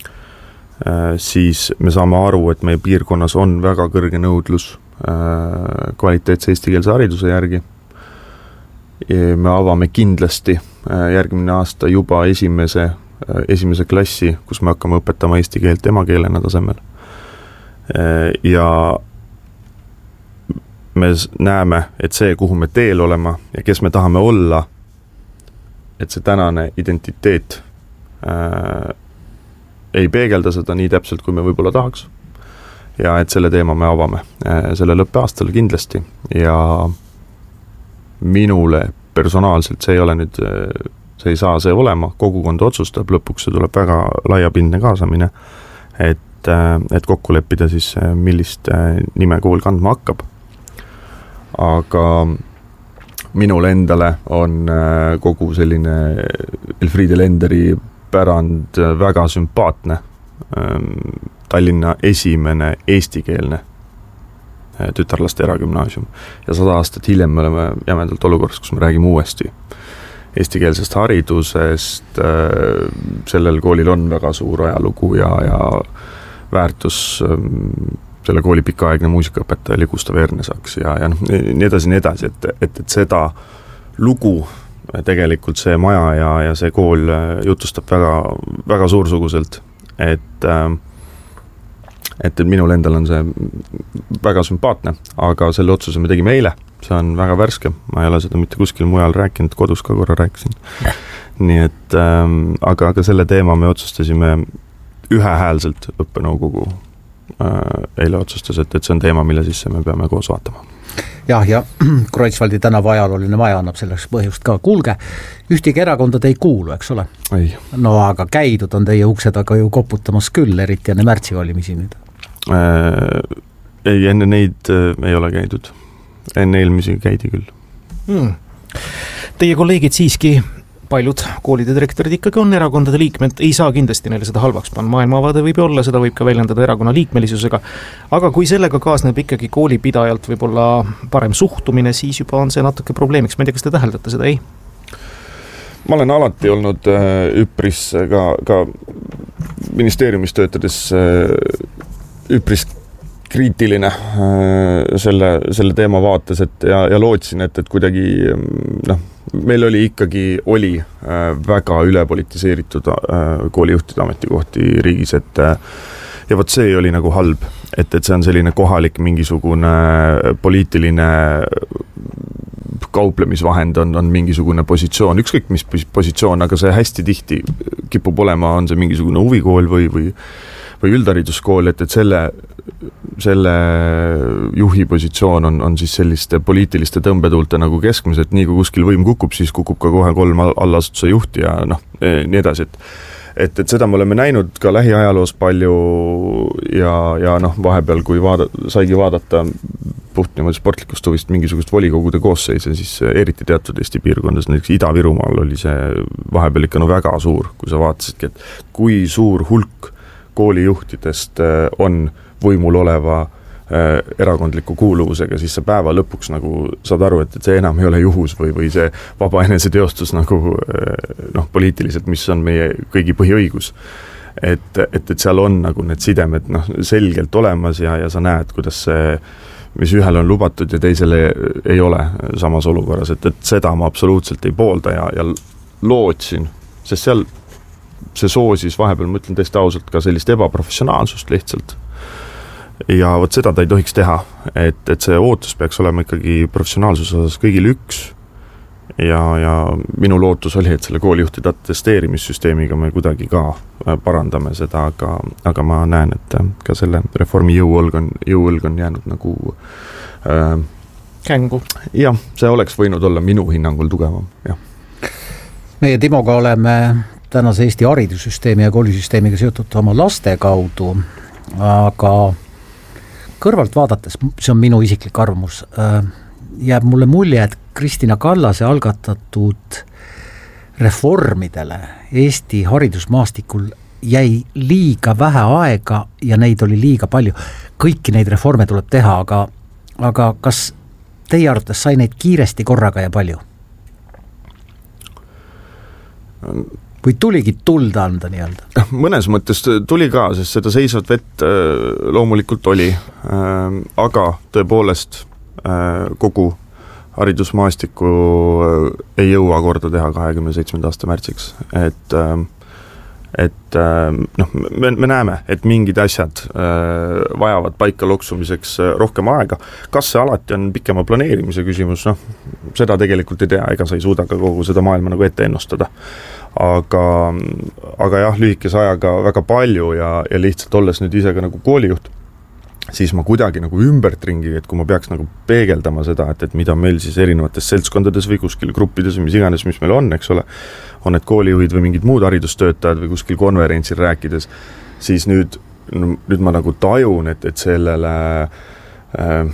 siis me saame aru, et meie piirkonnas on väga kõrge nõudlus kvaliteetse eestikeelse hariduse järgi. Me avame kindlasti järgmine aasta juba esimese, esimese klassi, kus me hakkame õpetama eesti keelt emakeelena tasemel. Ja me näeme, et see, kuhu me teel olema ja kes me tahame olla, et see tänane identiteet äh, ei peegelda seda nii täpselt, kui me võib-olla tahaks. Ja et selle teema me avame äh, selle lõppeaastal kindlasti ja minule personaalselt see ei ole nüüd, see ei saa see olema, kogukond otsustab, lõpuks see tuleb väga laiapindne kaasamine, et, äh, et kokku leppida siis, millist nime kool kandma hakkab. Aga minule endale on kogu selline Elfriede Lenderi pärand väga sümpaatne. Tallinna esimene eestikeelne tütarlaste eragümnaasium. Ja sada aastat hiljem me oleme jämedalt olukorras, kus me räägime uuesti eestikeelsest haridusest. Sellel koolil on väga suur ajalugu ja, ja väärtus. Selle kooli pikaaegne muusikaõpetaja oli Gustav Ernesaks ja, ja nii edasi, nii edasi, et, et, et seda lugu tegelikult see maja ja, ja see kool jutustab väga, väga suursuguselt, et, et, et minul endal on see väga sümpaatne, aga selle otsuse me tegime eile, see on väga värske, ma ei ole seda mitte kuskil mujal rääkinud, kodus ka korra rääkisin. Nii et, aga, aga selle teema me otsustasime ühehäälselt õppenõukogu eile otsustas, et, et see on teema, mille sisse me peame koos vaatama. Jah, ja Kreutzwaldi tänava ajalooline maja annab selleks põhjust ka. Kuulge, ühtegi erakonda te ei kuulu, eks ole? Ei. No aga käidud on teie uksed aga ju koputamas küll, eriti enne märtsivalimisi nüüd. Äh, ei, enne neid äh, ei ole käidud. Enne eelmisi käidi küll. Hmm. Teie kolleegid siiski paljud koolide direktorid ikkagi on erakondade liikmed, ei saa kindlasti neile seda halvaks panna, maailmavaade võib olla, seda võib ka väljendada erakonna liikmelisusega, aga kui sellega kaasneb ikkagi koolipidajalt võib-olla parem suhtumine, siis juba on see natuke probleemiks, ma ei tea, kas te täheldate seda, ei? Ma olen alati olnud üpris ka, ka ministeeriumis töötades üpris kriitiline selle, selle teema vaates, et ja, ja lootsin, et, et kuidagi noh, meil oli ikkagi, oli väga ülepolitiseeritud koolijuhtide ametikohti riigis, et ja võt see oli nagu halb, et, et see on selline kohalik mingisugune poliitiline kauplemisvahend on, on mingisugune positsioon, ükskõik mis positsioon, aga see hästi tihti kipub olema, on see mingisugune huvikool või, või, või üldhariduskool, et, et selle, selle juhi positsioon on, on siis selliste poliitiliste tõmbetuulte nagu keskmiselt, nii kui kuskil võim kukub, siis kukub ka kohe kolm allasutuse juhti ja noh, nii edasi, et Et, et seda me oleme näinud ka lähiajaloos palju ja, ja noh, vahepeal kui vaada, saigi vaadata puht niimoodi sportlikust huvist mingisugust volikogude koosseise, siis eriti teatud Eesti piirkondades, näiteks Ida-Virumaal oli see vahepeal ikka no väga suur, kui sa vaatasidki, et kui suur hulk koolijuhtidest on võimul oleva erakondliku kuuluvusega, siis sa päeva lõpuks nagu saad aru, et, et see enam ei ole juhus või, või see vaba enese teostus nagu noh, poliitiliselt, mis on meie kõigi põhiõigus. Et, et, et seal on nagu need sidemed noh, selgelt olemas ja, ja sa näed, kuidas see, mis ühel on lubatud ja teisele ei ole samas olukorras, et, et seda ma absoluutselt ei poolda ja, ja lootsin, sest seal see soosis vahepeal, ma ütlen tõesti ausalt, ka sellist ebaprofessionaalsust lihtsalt. Ja võt seda ta ei tohiks teha, et, et see ootus peaks olema ikkagi professionaalsuse osas kõigil üks ja, ja minu lootus oli, et selle koolijuhtide atesteerimissüsteemiga me kuidagi ka parandame seda, aga, aga ma näen, et ka selle reformi jõuõlg on, jõuõlg on jäänud nagu äh, kängu. Jah, see oleks võinud olla minu hinnangul tugevam, jah. Meie Timoga oleme tänase Eesti haridussüsteemi ja koolisüsteemiga seotud oma laste kaudu, aga kõrvalt vaadates, see on minu isiklik arvamus, jääb mulle mulje, et Kristina Kallase algatatud reformidele Eesti haridusmaastikul jäi liiga vähe aega ja neid oli liiga palju. Kõiki neid reforme tuleb teha, aga, aga kas teie arvates sai neid kiiresti korraga ja palju? Või tuligi tulda anda nii-öelda? Mõnes mõttes tuli ka, sest seda seisvat vett loomulikult oli, aga tõepoolest kogu haridusmaastiku ei jõua korda teha kahekümne seitsmenda aasta märtsiks, et et noh, me, me näeme, et mingid asjad vajavad paika loksumiseks rohkem aega. Kas see alati on pikema planeerimise küsimus? Noh, seda tegelikult ei tea, ega sa ei suuda ka kogu seda maailma nagu ette ennustada. Aga, aga jah, lühikese ajaga väga palju ja, ja lihtsalt olles nüüd ise ka nagu koolijuht, siis ma kuidagi nagu ümbert ringi, et kui ma peaks nagu peegeldama seda, et, et mida meil siis erinevates seltskondades või kuskil gruppides või mis iganes, mis meil on, eks ole, on need koolijuhid või mingid muud haridustöötajad või kuskil konverentsil rääkides, siis nüüd, nüüd ma nagu tajun, et, et sellele äh,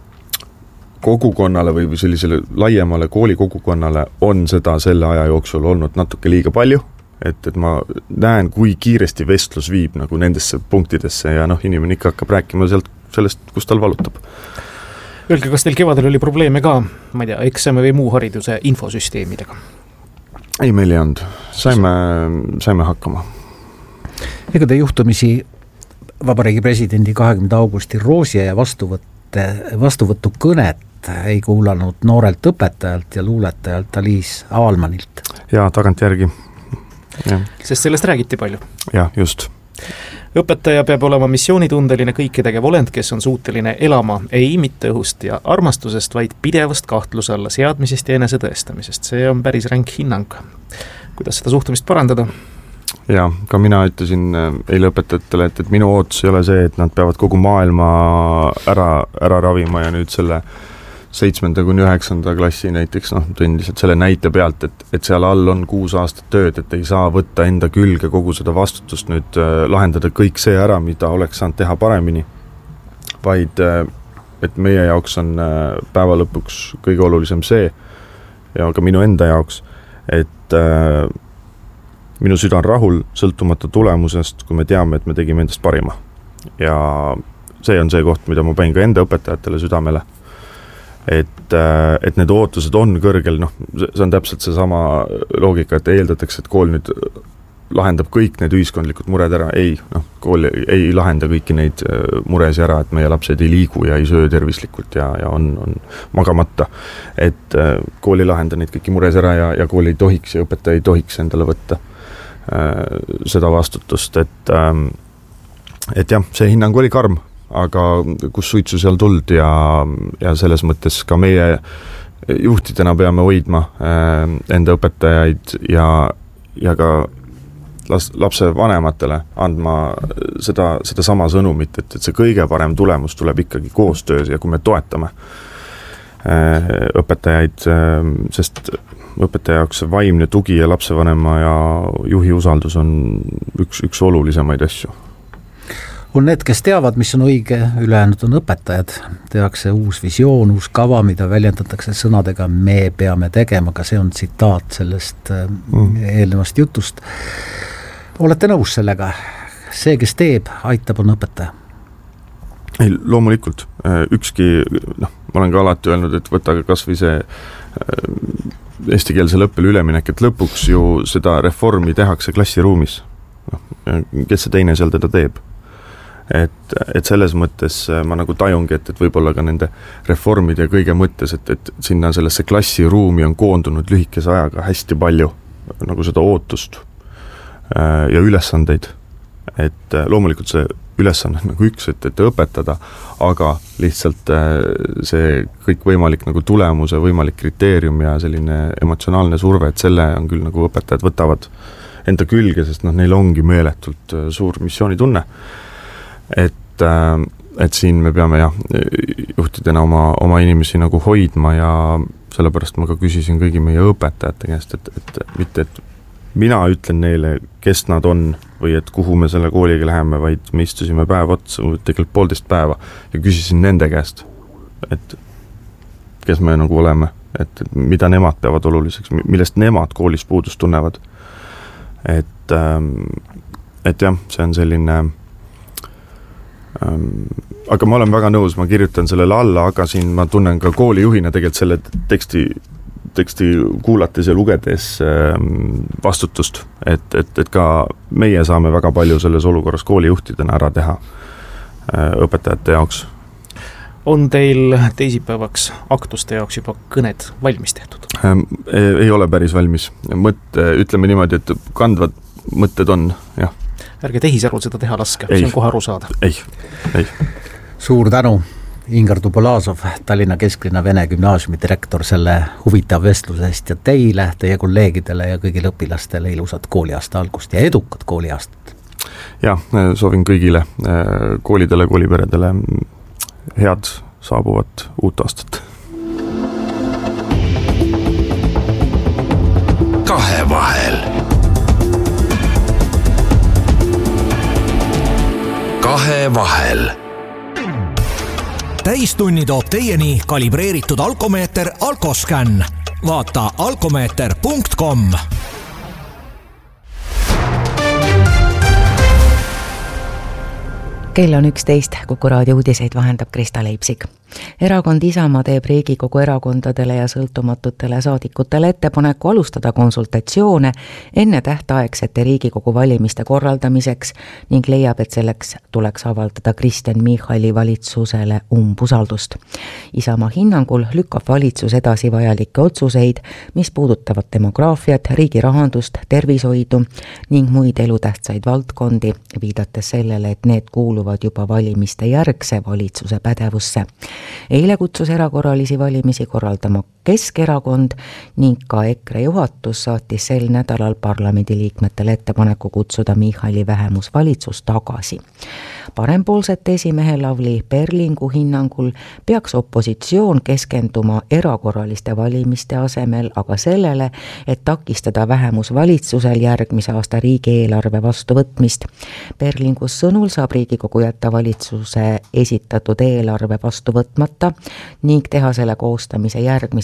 kogukonnale või sellisele laiemale koolikogukonnale on seda selle aja jooksul olnud natuke liiga palju, et, et ma näen, kui kiiresti vestlus viib nagu nendesse punktidesse ja noh, inimene ikka hakkab rääkima sealt, sellest, kus tal valutab. Öelge, kas teil kevadel oli probleeme ka, ma ei tea, eksami või muu hariduse infosüsteemidega? Ei, meil ei olnud. Saime, saime hakkama. Ega te juhtumisi Vabariigi presidendi kahekümnenda augusti roosia ja vastuvõtte, vastuvõttu kõnet ei kuulanud noorelt õpetajalt ja luuletajalt Aliis Aalmanilt? Jaa, tagant järgi. Ja. Sest sellest räägiti palju. Jah, just. Õpetaja peab olema missioonitundeline kõiketegev olend, kes on suuteline elama ei mitte õhust ja armastusest, vaid pidevast kahtluse alla seadmisest ja enese tõestamisest. See on päris ränk hinnang. Kuidas seda suhtumist parandada? Ja, ka mina ütlesin eile õpetajatele, et, et minu ootus ei ole see, et nad peavad kogu maailma ära, ära ravima ja nüüd selle seitsmenda kuni üheksanda klassi näiteks, noh, tõin lihtsalt selle näite pealt, et, et seal all on kuus aastat tööd, et ei saa võtta enda külge kogu seda vastutust nüüd äh, lahendada kõik see ära, mida oleks saanud teha paremini, vaid äh, et meie jaoks on äh, päeva lõpuks kõige olulisem see ja ka minu enda jaoks, et et äh, minu süda on rahul sõltumata tulemusest, kui me teame, et me tegime endast parima. Ja see on see koht, mida ma panin ka enda õpetajatele südamele. Et, et need ootused on kõrgel, noh, see on täpselt see sama loogika, et eeldatakse, et kool nüüd lahendab kõik need ühiskondlikud mured ära. Ei, noh, kool ei lahenda kõiki neid muresi ära, et meie lapsed ei liigu ja ei söö tervislikult ja, ja on, on magamata. Et kool ei lahenda neid kõiki mures ära ja, ja kool ei tohiks ja õpetaja ei tohiks endale võtta seda vastutust, et, et jah, see hinnang oli karm, aga kus suitsu seal tuld ja, ja selles mõttes ka meie juhtidena peame hoidma enda õpetajaid ja, ja ka lapse vanematele andma seda, seda sama sõnumit, et, et see kõige parem tulemus tuleb ikkagi koostöös ja kui me toetame õpetajaid, sest õpetaja jaoks vaimne tugi ja lapsevanema ja juhi usaldus on üks, üks olulisemaid asju. On need, kes teavad, mis on õige, ülejäänud on õpetajad. Tehakse uus visioon, uus kava, mida väljendatakse sõnadega me peame tegema, aga see on tsitaat sellest mm. eelnevast jutust. Olete nõus sellega? See, kes teeb, aitab, on õpetaja. Ei, loomulikult. Ükski, noh, ma olen ka alati öelnud, et võta kas või see eestikeelsele õppele üleminek, et lõpuks ju seda reformi tehakse klassiruumis. No, kes see teine seal teda teeb? Et, et selles mõttes ma nagu tajungi, et, et võib-olla ka nende reformide kõige mõttes, et, et sinna sellesse klassiruumi on koondunud lühikese ajaga hästi palju nagu seda ootust ja ülesandeid. Et loomulikult see ülesanne on nagu üks, et, et õpetada, aga lihtsalt see kõik võimalik nagu tulemuse, võimalik kriteerium ja selline emotsionaalne surve, et selle on küll nagu õpetajad võtavad enda külge, sest noh, neil ongi meeletult suur missioonitunne. Et, et siin me peame jah, juhtidena oma, oma inimesi nagu hoidma ja sellepärast ma ka küsisin kõigi meie õpetajate käest, et, et mitte, et mina ütlen neile, kes nad on või et kuhu me selle kooliga läheme, vaid me istusime päev otsa, tegelikult poolteist päeva ja küsisin nende käest, et kes me nagu oleme, et mida nemad peavad oluliseks, millest nemad koolis puudust tunnevad. Et, et jah, see on selline, aga ma olen väga nõus, ma kirjutan sellele alla, aga siin ma tunnen ka koolijuhina tegelikult selle teksti teksti kuulates ja lugedes vastutust, et, et, et ka meie saame väga palju selles olukorras koolijuhtidena ära teha õpetajate jaoks. On teil teisipäevaks aktuste jaoks juba kõned valmis tehtud? Ei ole päris valmis. Mõtte, ütleme niimoodi, et kandvad mõtted on, jah. Ärge tehisarul seda teha laske, see on kohe aru saada. Ei, ei. Suur tänu, Ingar Tupolasov, Tallinna Kesklinna Vene Gümnaasiumi direktor, selle huvitav vestlusest ja teile, teie kolleegidele ja kõigile õpilastele ilusat kooliaasta algust ja edukat kooliaastat. Ja, soovin kõigile koolidele, kooliperedele head saabuvat uut aastat. Kahevahel. Kahevahel. Täistunni toob teieni kalibreeritud alkomeeter Alkoscan. Vaata alkomeeter punkt com. Kell on üksteist, Kuku raadio uudiseid vahendab Krista Leipsik. Erakond Isamaa teeb Riigikogu erakondadele ja sõltumatutele saadikutele ettepaneku alustada konsultatsioone enne tähtaegsete Riigikogu valimiste korraldamiseks ning leiab, et selleks tuleks avaldada Kristen Michali valitsusele umbusaldust. Isamaa hinnangul lükkab valitsus edasi vajalikke otsuseid, mis puudutavad demograafiat, riigi rahandust, tervishoidu ning muid elutähtsaid valdkondi, viidates sellele, et need kuuluvad juba valimiste järgse valitsuse pädevusse. Eile kutsus erakorralisi valimisi korraldama Keskerakond ning ka EKRE juhatus saatis sel nädalal parlamendiliikmetele ettepaneku kutsuda Michali vähemusvalitsus tagasi. Parempoolsete esimehe Lavly Perlingu hinnangul peaks opositsioon keskenduma erakorraliste valimiste asemel aga sellele, et takistada vähemusvalitsusel järgmise aasta riigieelarve vastuvõtmist. Perlingus sõnul saab Riigikogu jätta valitsuse esitatud eelarve vastu võtmata ning teha selle koostamise järgmise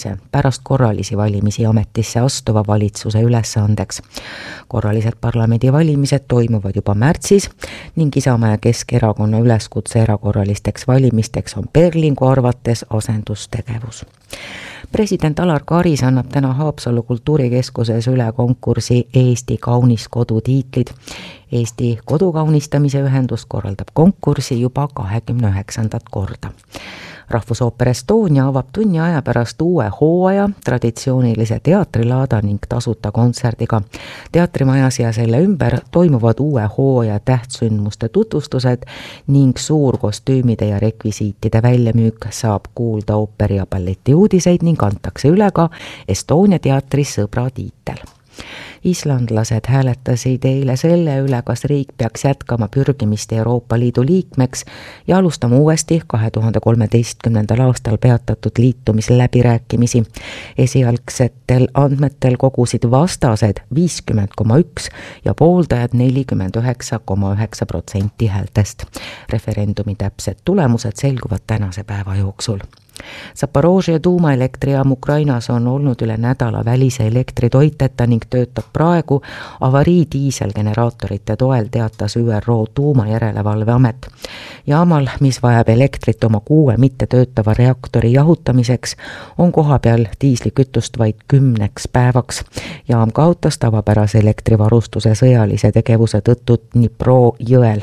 järgmise pärast korralisi valimisi ametisse astuva valitsuse ülesandeks. Korralised parlamendivalimised toimuvad juba märtsis ning Isamaa ja Keskerakonna üleskutse erakorralisteks valimisteks on Perlingu arvates asendustegevus. President Alar Karis annab täna Haapsalu kultuurikeskuses üle konkursi Eesti kaunis kodu tiitlid. Eesti kodukaunistamise ühendus korraldab konkursi juba kahekümne üheksandat korda. Rahvusooper Estonia avab tunni aja pärast uue hooaja traditsioonilise teatrilaada ning tasuta kontserdiga. Teatrimajas ja selle ümber toimuvad uue hooaja tähtsündmuste tutvustused ning suurkostüümide ja rekvisiitide väljamüük, saab kuulda ooperi ja balleti uudiseid ning antakse üle ka Estonia teatri sõbra tiitel. Islandlased hääletasid eile selle üle, kas riik peaks jätkama pürgimist Euroopa Liidu liikmeks ja alustama uuesti kahe tuhande kolmeteistkümnendal aastal peatatud liitumisläbirääkimisi. Esialgsetel andmetel kogusid vastased viiskümmend koma üks ja pooldajad nelikümmend üheksa koma üheksa protsenti häältest. Referendumi täpsed tulemused selguvad tänase päeva jooksul. Zaporožje tuumaelektrijaam Ukrainas on olnud üle nädala välise elektritoiteta ning töötab praegu avarii diiselgeneraatorite toel, teatas Ü R O tuumajärelevalveamet. Jaamal, mis vajab elektrit oma kuue mitte töötava reaktori jahutamiseks, on kohapeal diislikütust vaid kümneks päevaks. Jaam kaotas tavapärase elektrivarustuse sõjalise tegevuse tõttu Dnipro jõel.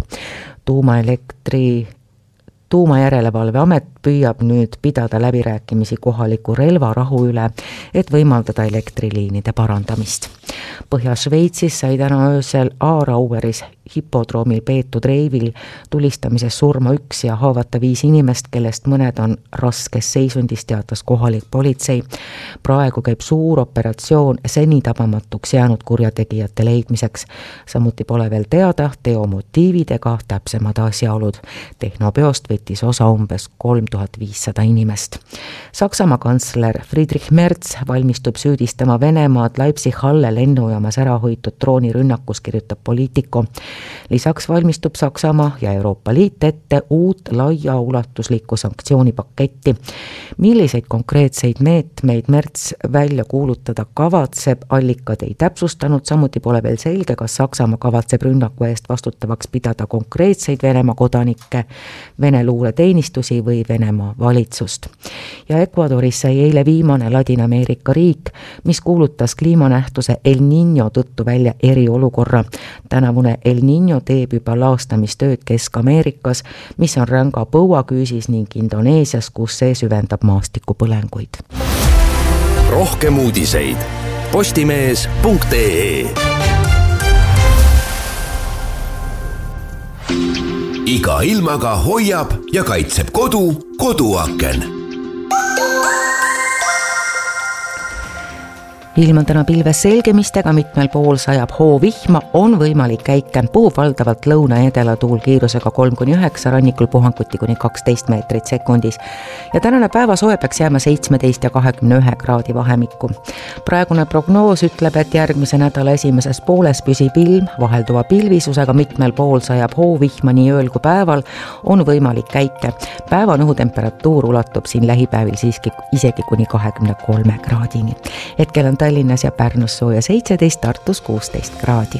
Tuumaelektri Tuumajärelevalveamet püüab nüüd pidada läbirääkimisi kohaliku relvarahu üle, et võimaldada elektriliinide parandamist. Põhja-Šveitsis sai täna öösel Aaraueris hipodroomil peetud reivil tulistamises surma üks ja haavata viis inimest, kellest mõned on raskes seisundis, teatas kohalik politsei. Praegu käib suur operatsioon seni tabamatuks jäänud kurjategijate leidmiseks. Samuti pole veel teada teo motiivid ega täpsemad asjaolud. Tehnopeost võttis osa umbes kolm tuhat viissada inimest. Saksamaa kantsler Friedrich Merz valmistub süüdistama Venemaad Leipzig-Halle lennujaamas ära hoitud droonirünnakus, kirjutab Politico. Lisaks valmistub Saksamaa ja Euroopa Liit ette uut laiaulatuslikku sanktsioonipaketti. Milliseid konkreetseid meetmeid Merz välja kuulutada kavatseb, allikad ei täpsustanud, samuti pole veel selge, kas Saksamaa kavatseb rünnaku eest vastutavaks pidada konkreetseid Venemaa kodanikke, Vene luureteenistusi või Venemaa valitsust. Ja Ecuadoris sai eile viimane Ladina-Ameerika riik, mis kuulutas kliimanähtuse El Niño tõttu välja eriolukorra. Tänavune El Niño teeb juba laastamistööd Kesk-Ameerikas, mis on ränga põuaküüsis, ning Indoneesias, kus see süvendab maastikupõlenguid. Rohkem uudiseid postimees punkt ee. Iga ilmaga hoiab ja kaitseb kodu koduaken. Ilm on täna pilves selgemistega, mitmel pool sajab hoovihma, on võimalik käike, puhub valdavalt lõuna ja edela tuul kiirusega kolm kuni üheksa, rannikul puhanguti kuni kaksteist meetrit sekundis. Ja tänane päeva soe peaks jääma seitsmeteist ja kahekümne ühe kraadi vahemikku. Praegune prognoos ütleb, et järgmise nädala esimeses pooles püsib ilm vahelduva pilvisusega, mitmel pool sajab hoovihma nii ööl kui päeval, on võimalik käike. Päeva õhutemperatuur ulatub siin lähipäevil siiski isegi kuni kahekümne kolme kraadini. Hetkel on Tallinnas ja Pärnus sooja seitseteist, Tartus kuusteist kraadi.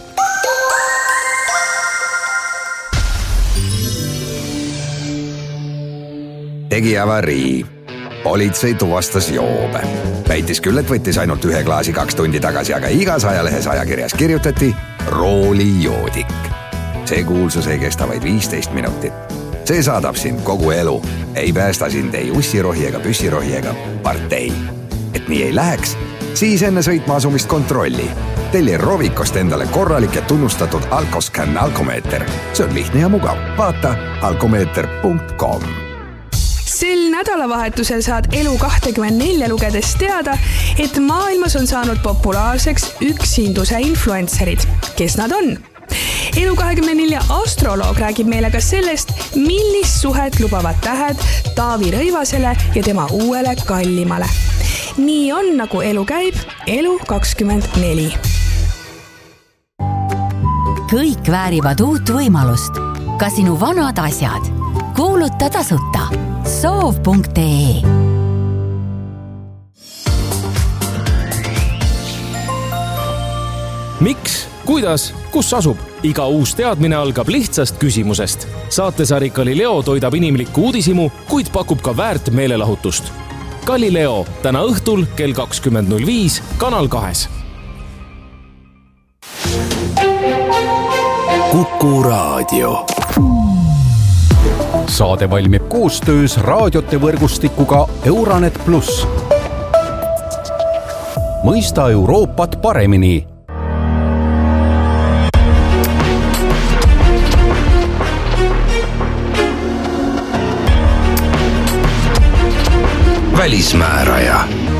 Tegi avarii. Politsei tuvastas joobe. Väitis küll, et võttis ainult ühe klaasi kaks tundi tagasi, aga igas ajalehes ajakirjas kirjutati roolijoodik. See kuulsus ei kesta vaid viisteist minutit. See saadab sind kogu elu. Ei päästa sind ei ussirohi ega püssirohi ega partei. Et nii ei läheks, siis enne sõitma asumist kontrolli. Telli Rovikost endale korralik ja tunnustatud Alkoscan alkomeeter. See on lihtne ja mugav. Vaata alkomeeter punkt com. Sel nädalavahetusel saad Elu kakskümmend neli lugedes teada, et maailmas on saanud populaarseks üksinduse influencerid. Kes nad on? Elu kakskümmend neli astroloog räägib meile ka sellest, millist suhet lubavad tähed Taavi Rõivasele ja tema uuele kallimale. Nii on, nagu elu käib, Elu kakskümmend neli. Kõik väärivad uut võimalust. Ka sinu vanad asjad. Kuuluta tasuta. soov punkt ee. miks, kuidas, kus asub? Iga uus teadmine algab lihtsast küsimusest. Saatesari Galileo toidab inimlikku uudishimu, kuid pakub ka väärt meelelahutust. Galileo täna õhtul kell kakskümmend null viis Kanal kahes. Kuku Raadio. Saade valmib koostöös raadiote võrgustikuga Euranet pluss. Mõista Euroopat paremini. Välismääraja.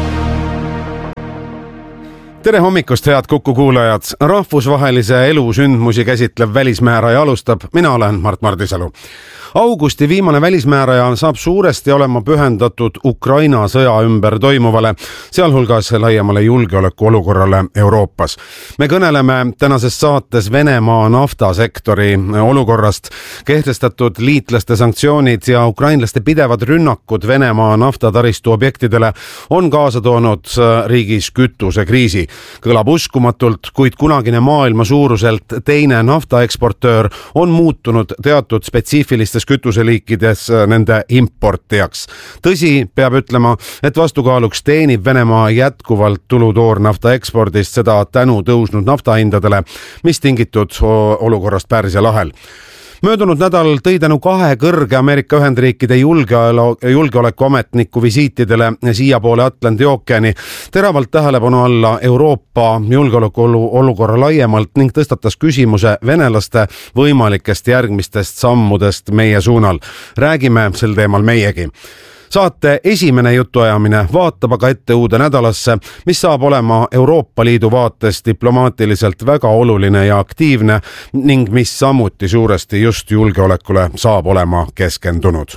Tere hommikust, head Kuku kuulajad! Rahvusvahelise elu sündmusi käsitlev välismääraja alustab. Mina olen Mart Mardisalu. Augusti viimane välismääraja saab suuresti olema pühendatud Ukraina sõja ümber toimuvale, sealhulgas laiemale julgeolekuolukorrale Euroopas. Me kõneleme tänases saates Venemaa naftasektori olukorrast, kehtestatud liitlaste sanktsioonid ja ukrainlaste pidevad rünnakud Venemaa naftataristu objektidele on kaasa toonud riigis kütusekriisi. Kõlab uskumatult, kuid kunagine maailma suuruselt teine naftaeksportöör on muutunud teatud spetsiifilistes kütuseliikides nende importijaks. Tõsi, peab ütlema, et vastukaaluks teenib Venemaa jätkuvalt tulu toornafta ekspordist, seda tänu tõusnud naftahindadele, mis tingitud olukorrast Pärsia lahel. Möödunud nädal tõi tänu kahe kõrge Ameerika Ühendriikide julgeolekuametniku visiitidele siia poole Atlandi ookeani teravalt tähelepanu alla Euroopa julgeolekuolukorra laiemalt ning tõstatas küsimuse venelaste võimalikest järgmistest sammudest meie suunal. Räägime sel teemal meiegi. Saate esimene jutuajamine vaatab aga ette uude nädalasse, mis saab olema Euroopa Liidu vaates diplomaatiliselt väga oluline ja aktiivne ning mis samuti suuresti just julgeolekule saab olema keskendunud.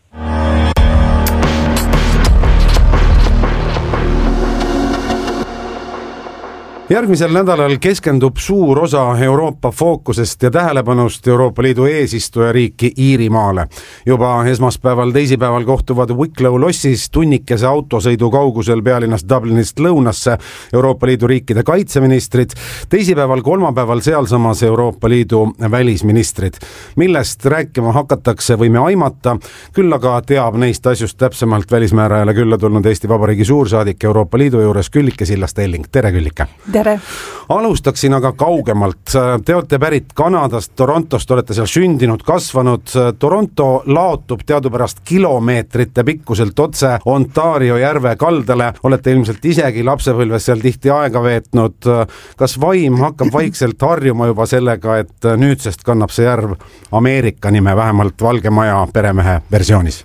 Järgmisel nädalal keskendub suur osa Euroopa fookusest ja tähelepanust Euroopa Liidu eesistujariiki Iirimaale. Juba esmaspäeval teisipäeval kohtuvad Wicklow lossis tunnikese autosõidu kaugusel pealinnast Dublinist lõunasse Euroopa Liidu riikide kaitseministrid, teisipäeval kolmapäeval sealsamas Euroopa Liidu välisministrid. Millest rääkima hakatakse võime aimata, küll aga teab neist asjust täpsemalt välismäärajale külla tulnud Eesti Vabariigi suursaadik Euroopa Liidu juures Küllike Sillast-Elling. Tere, Küllike! Tere. Alustaksin aga kaugemalt. Te olete pärit Kanadast, Torontost, olete seal sündinud, kasvanud. Toronto laotub teadupärast kilomeetrite pikkuselt otse Ontario järve kaldale. Olete ilmselt isegi lapsepõlves seal tihti aega veetnud. Kas vaim hakkab vaikselt harjuma juba sellega, et nüüdsest kannab see järv Ameerika nime, vähemalt Valge Maja peremehe versioonis?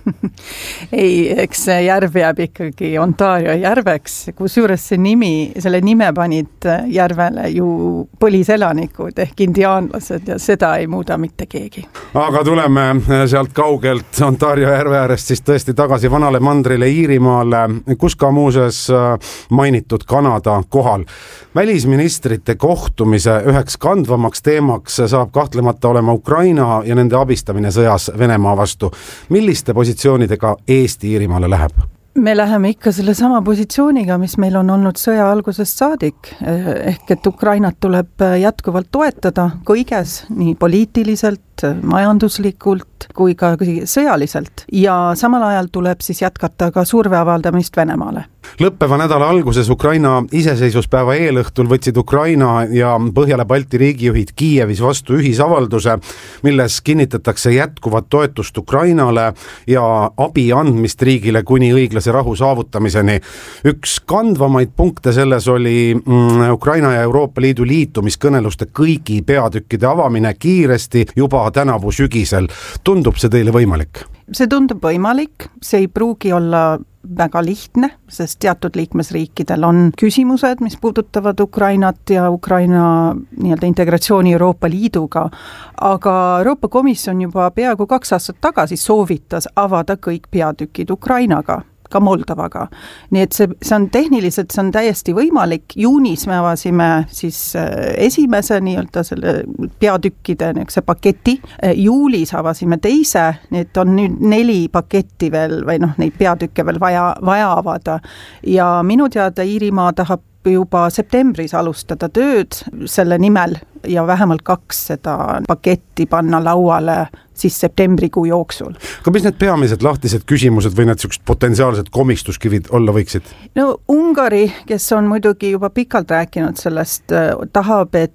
Ei, eks see järv jääb ikkagi Ontario järveks, kusjuures see nimi, selle nime panid järvele ju põliselanikud ehk indiaanlased ja seda ei muuda mitte keegi. Aga tuleme sealt kaugelt Ontario järve äärest siis tõesti tagasi vanale mandrile Iirimaale, kus ka muuseas mainitud Kanada kohal. Välisministrite kohtumise üheks kandvamaks teemaks saab kahtlemata olema Ukraina ja nende abistamine sõjas Venemaa vastu. Milliste positsioonidega Eesti Iirimaale läheb? Me läheme ikka selle sama positsiooniga, mis meil on olnud sõja algusest saadik, ehk et Ukrainat tuleb jätkuvalt toetada kõiges, nii poliitiliselt, majanduslikult kui ka sõjaliselt ja samal ajal tuleb siis jätkata ka surve avaldamist Venemaale. Lõppeva nädala alguses Ukraina iseseisvuspäeva eelõhtul võtsid Ukraina ja Põhjala Balti riigijuhid Kiievis vastu ühisavalduse, milles kinnitatakse jätkuvat toetust Ukrainale ja abi andmist riigile kuni õiglase rahu saavutamiseni. Üks kandvamaid punkte selles oli Ukraina ja Euroopa Liidu liitumiskõneluste kõigi peatükkide avamine kiiresti juba tänavu sügisel. Tundub see teile võimalik? See tundub võimalik, see ei pruugi olla väga lihtne, sest teatud liikmesriikidel on küsimused, mis puudutavad Ukrainat ja Ukraina nii-öelda integratsiooni Euroopa Liiduga, aga Euroopa Komisjon juba peaaegu kaks aastat tagasi soovitas avada kõik peatükid Ukrainaga, ka Moldovaga. Nii et see, see on tehniliselt, see on täiesti võimalik. Juunis me avasime siis esimese nii-öelda selle peatükkide see paketi. Juulis avasime teise, nii et on nüüd neli paketti veel või noh, neid peatükke veel vaja, vaja avada. Ja minu teada Iirimaa tahab juba septembris alustada tööd selle nimel ja vähemalt kaks seda paketti panna lauale siis septembrikuu jooksul. Aga mis need peamised lahtised küsimused või need sellised potentsiaalsed komistuskivid olla võiksid? No Ungari, kes on muidugi juba pikalt rääkinud sellest, tahab, et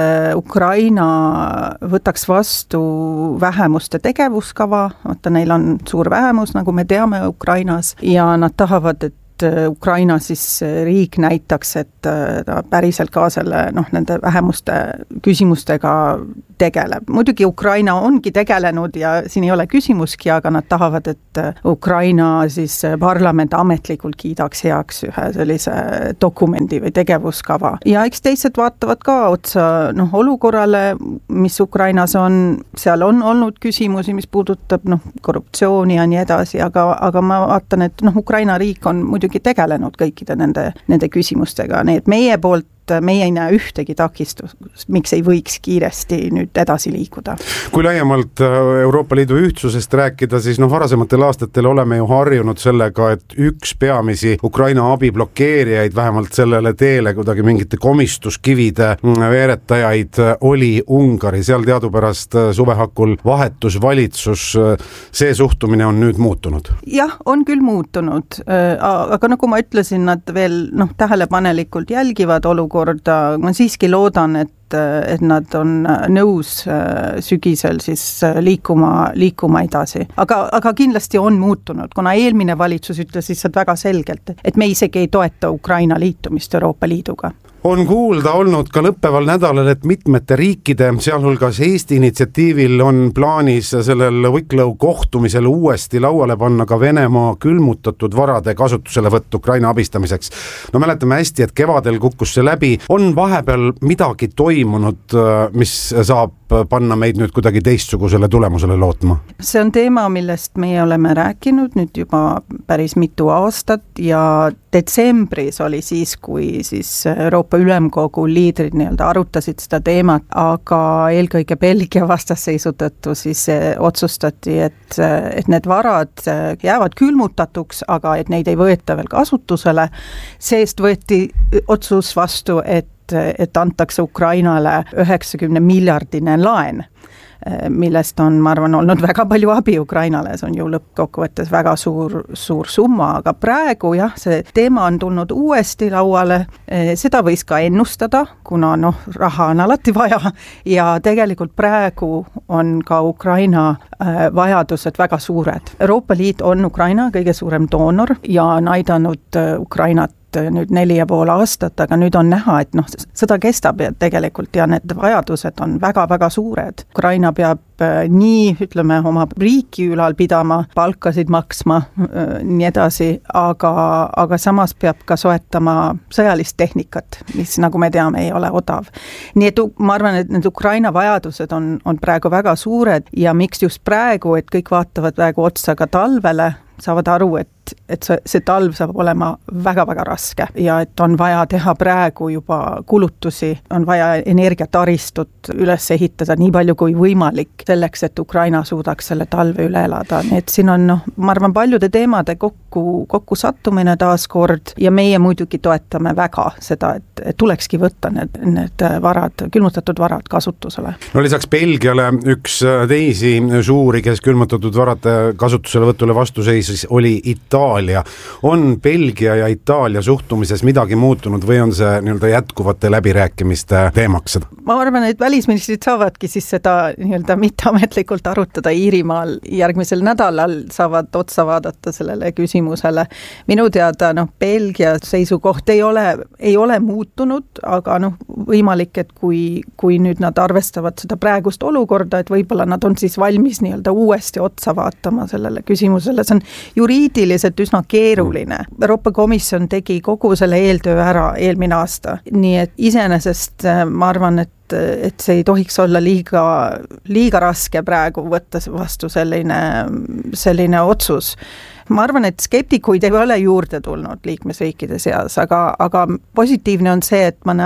Ukraina võtaks vastu vähemuste tegevuskava, vaata neil on suur vähemus, nagu me teame Ukrainas, ja nad tahavad, et Ukraina siis riik näitaks, et ta päriselt ka selle, noh, nende vähemuste küsimustega tegeleb. Muidugi Ukraina ongi tegelenud ja siin ei ole küsimuski, aga nad tahavad, et Ukraina siis parlament ametlikult kiidaks heaks ühe sellise dokumendi või tegevuskava. Ja eks teised vaatavad ka otsa, noh, olukorrale, mis Ukrainas on, seal on olnud küsimusi, mis puudutab, noh, korruptsiooni ja nii edasi, aga, aga ma vaatan, et noh, Ukraina riik on muidugi tegelenud kõikide nende, nende küsimustega, nii et meie poolt meie ei näe ühtegi takistust, miks ei võiks kiiresti nüüd edasi liikuda. Kui laiemalt Euroopa Liidu ühtsusest rääkida, siis noh, varasematel aastatel oleme ju harjunud sellega, et üks peamisi Ukraina abi blokeerijaid, vähemalt sellele teele kuidagi mingite komistuskivide veeretajaid oli Ungari. Seal teadupärast suvehakul vahetus valitsus, see suhtumine on nüüd muutunud. Jah, on küll muutunud, aga nagu ma ütlesin, nad veel noh, tähelepanelikult jälgivad olukorda. Ma siiski loodan, et, et nad on nõus sügisel siis liikuma, liikuma edasi. Aga, aga kindlasti on muutunud, kuna eelmine valitsus ütles lihtsalt väga selgelt, et me isegi ei toeta Ukraina liitumist Euroopa Liiduga. On kuulda olnud ka lõppeval nädalal, et mitmete riikide, sealhulgas Eesti initsiatiivil on plaanis sellel Wicklow kohtumisel uuesti lauale panna ka Venemaa külmutatud varade kasutusele võtt Ukraina abistamiseks. No mäletame hästi, et kevadel kukkus see läbi. On vahepeal midagi toimunud, mis saab panna meid nüüd kuidagi teistsugusele tulemusele lootma? See on teema, millest meie oleme rääkinud nüüd juba päris mitu aastat ja detsembris oli siis, kui siis Euroopa Ülemkogu liidrid nii-öelda arutasid seda teemat, aga eelkõige Belgia vastasseisu tõttu siis otsustati, et, et need varad jäävad külmutatuks, aga et neid ei võeta veel kasutusele. Seest võeti otsus vastu, et et antakse Ukrainale üheksakümne miljardine laen, millest on, ma arvan, olnud väga palju abi Ukrainale, see on ju lõppkokkuvõttes väga suur, suur summa, aga praegu jah, see teema on tulnud uuesti lauale, seda võis ka ennustada, kuna noh, raha on alati vaja ja tegelikult praegu on ka Ukraina vajadused väga suured. Euroopa Liit on Ukraina kõige suurem doonor ja on aidanud Ukrainat nüüd neli ja pool aastat, aga nüüd on näha, et noh, sõda kestab ja tegelikult ja need vajadused on väga-väga suured. Ukraina peab nii, ütleme, oma riiki ülal pidama, palkasid maksma, nii edasi, aga, aga samas peab ka soetama sõjalist tehnikat, mis nagu me teame, ei ole odav. Nii et ma arvan, et need Ukraina vajadused on, on praegu väga suured ja miks just praegu, et kõik vaatavad praegu otsa ka talvele, saavad aru, et, et see, see talv saab olema väga-väga raske ja et on vaja teha praegu juba kulutusi, on vaja energiataristut üles ehitada nii palju kui võimalik selleks, et Ukraina suudaks selle talve üle elada. Nii et siin on, noh, ma arvan, paljude teemade kokku, kokku sattumine taas kord ja meie muidugi toetame väga seda, et, et tulekski võtta need, need varad, külmutatud varad kasutusele. No lisaks Belgiale üks teisi suuri, kes külmutatud varade kasutusele võtule vastu seis oli Itaalia. On Belgia ja Itaalia suhtumises midagi muutunud või on see nii-öelda jätkuvate läbirääkimiste teemaks? Ma arvan, et välisministrid saavadki siis seda nii-öelda mitteametlikult arutada Iirimaal. Järgmisel nädalal saavad otsa vaadata sellele küsimusele. Minu teada, noh, Belgia seisukoht ei ole, ei ole muutunud, aga noh, võimalik, et kui, kui nüüd nad arvestavad seda praegust olukorda, et võib-olla nad on siis valmis nii-öelda uuesti otsa vaatama sellele küsimusele. See on juriidiliselt üsna keeruline. Euroopa Komisjon tegi kogu selle eeltöö ära eelmine aasta. Nii et iseenesest ma arvan, et, et see ei tohiks olla liiga, liiga raske praegu võtta vastu selline, selline otsus. Ma arvan, et skeptikuid ei ole juurde tulnud liikmesriikide seas, aga, aga positiivne on see, et ma näen, et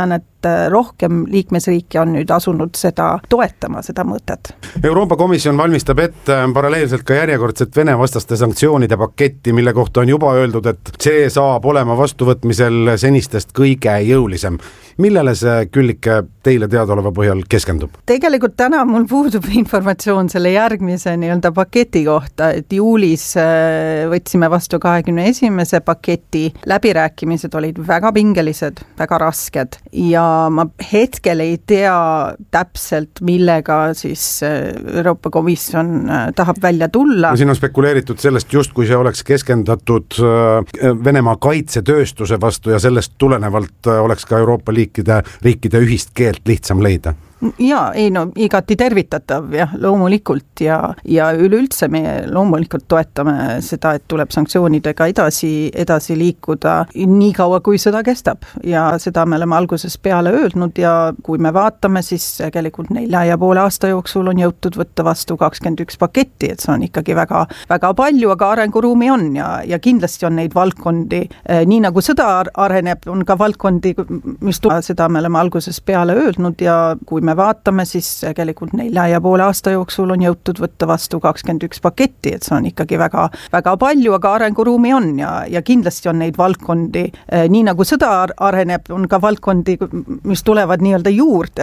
et rohkem liikmesriike on nüüd asunud seda toetama, seda mõtet. Euroopa Komisjon valmistab ette paralleelselt ka järjekordset Vene vastaste sanktsioonide paketti, mille kohta on juba öeldud, et see saab olema vastuvõtmisel senistest kõige jõulisem. Millele see Küllike teile teadaoleva põhjal keskendub? Tegelikult täna mul puudub informatsioon selle järgmise nii-öelda paketi kohta, et juulis võtsime vastu kahekümne esimese paketi, läbirääkimised olid väga pingelised, väga rasked ja ma hetkel ei tea täpselt, millega siis Euroopa Komisjon tahab välja tulla. Siin on spekuleeritud sellest just, kui see oleks keskendatud Venemaa kaitsetööstuse vastu ja sellest tulenevalt oleks ka Euroopa Liikide, riikide ühist keelt lihtsam leida. Jaa, ei no igati tervitatav jah, loomulikult ja, ja üleüldse me loomulikult toetame seda, et tuleb sanktsioonidega edasi, edasi liikuda nii kaua, kui seda kestab ja seda me oleme alguses peale öelnud ja kui me vaatame, siis tegelikult nelja ja poole aasta jooksul on jõutud võtta vastu kakskümmend üks paketti, et see on ikkagi väga, väga palju, aga arenguruumi on ja, ja kindlasti on neid valdkondi, nii nagu sõda areneb, on ka valdkondi, mis tuleb, seda me oleme alguses peale öelnud ja kui me vaatame, siis tegelikult nelja ja poole aasta jooksul on jõutud võtta vastu kakskümmend üks paketti, et see on ikkagi väga, väga palju, aga arenguruumi on ja, ja kindlasti on neid valdkondi, nii nagu sõda areneb, on ka valdkondi, mis tulevad nii-öelda juurde,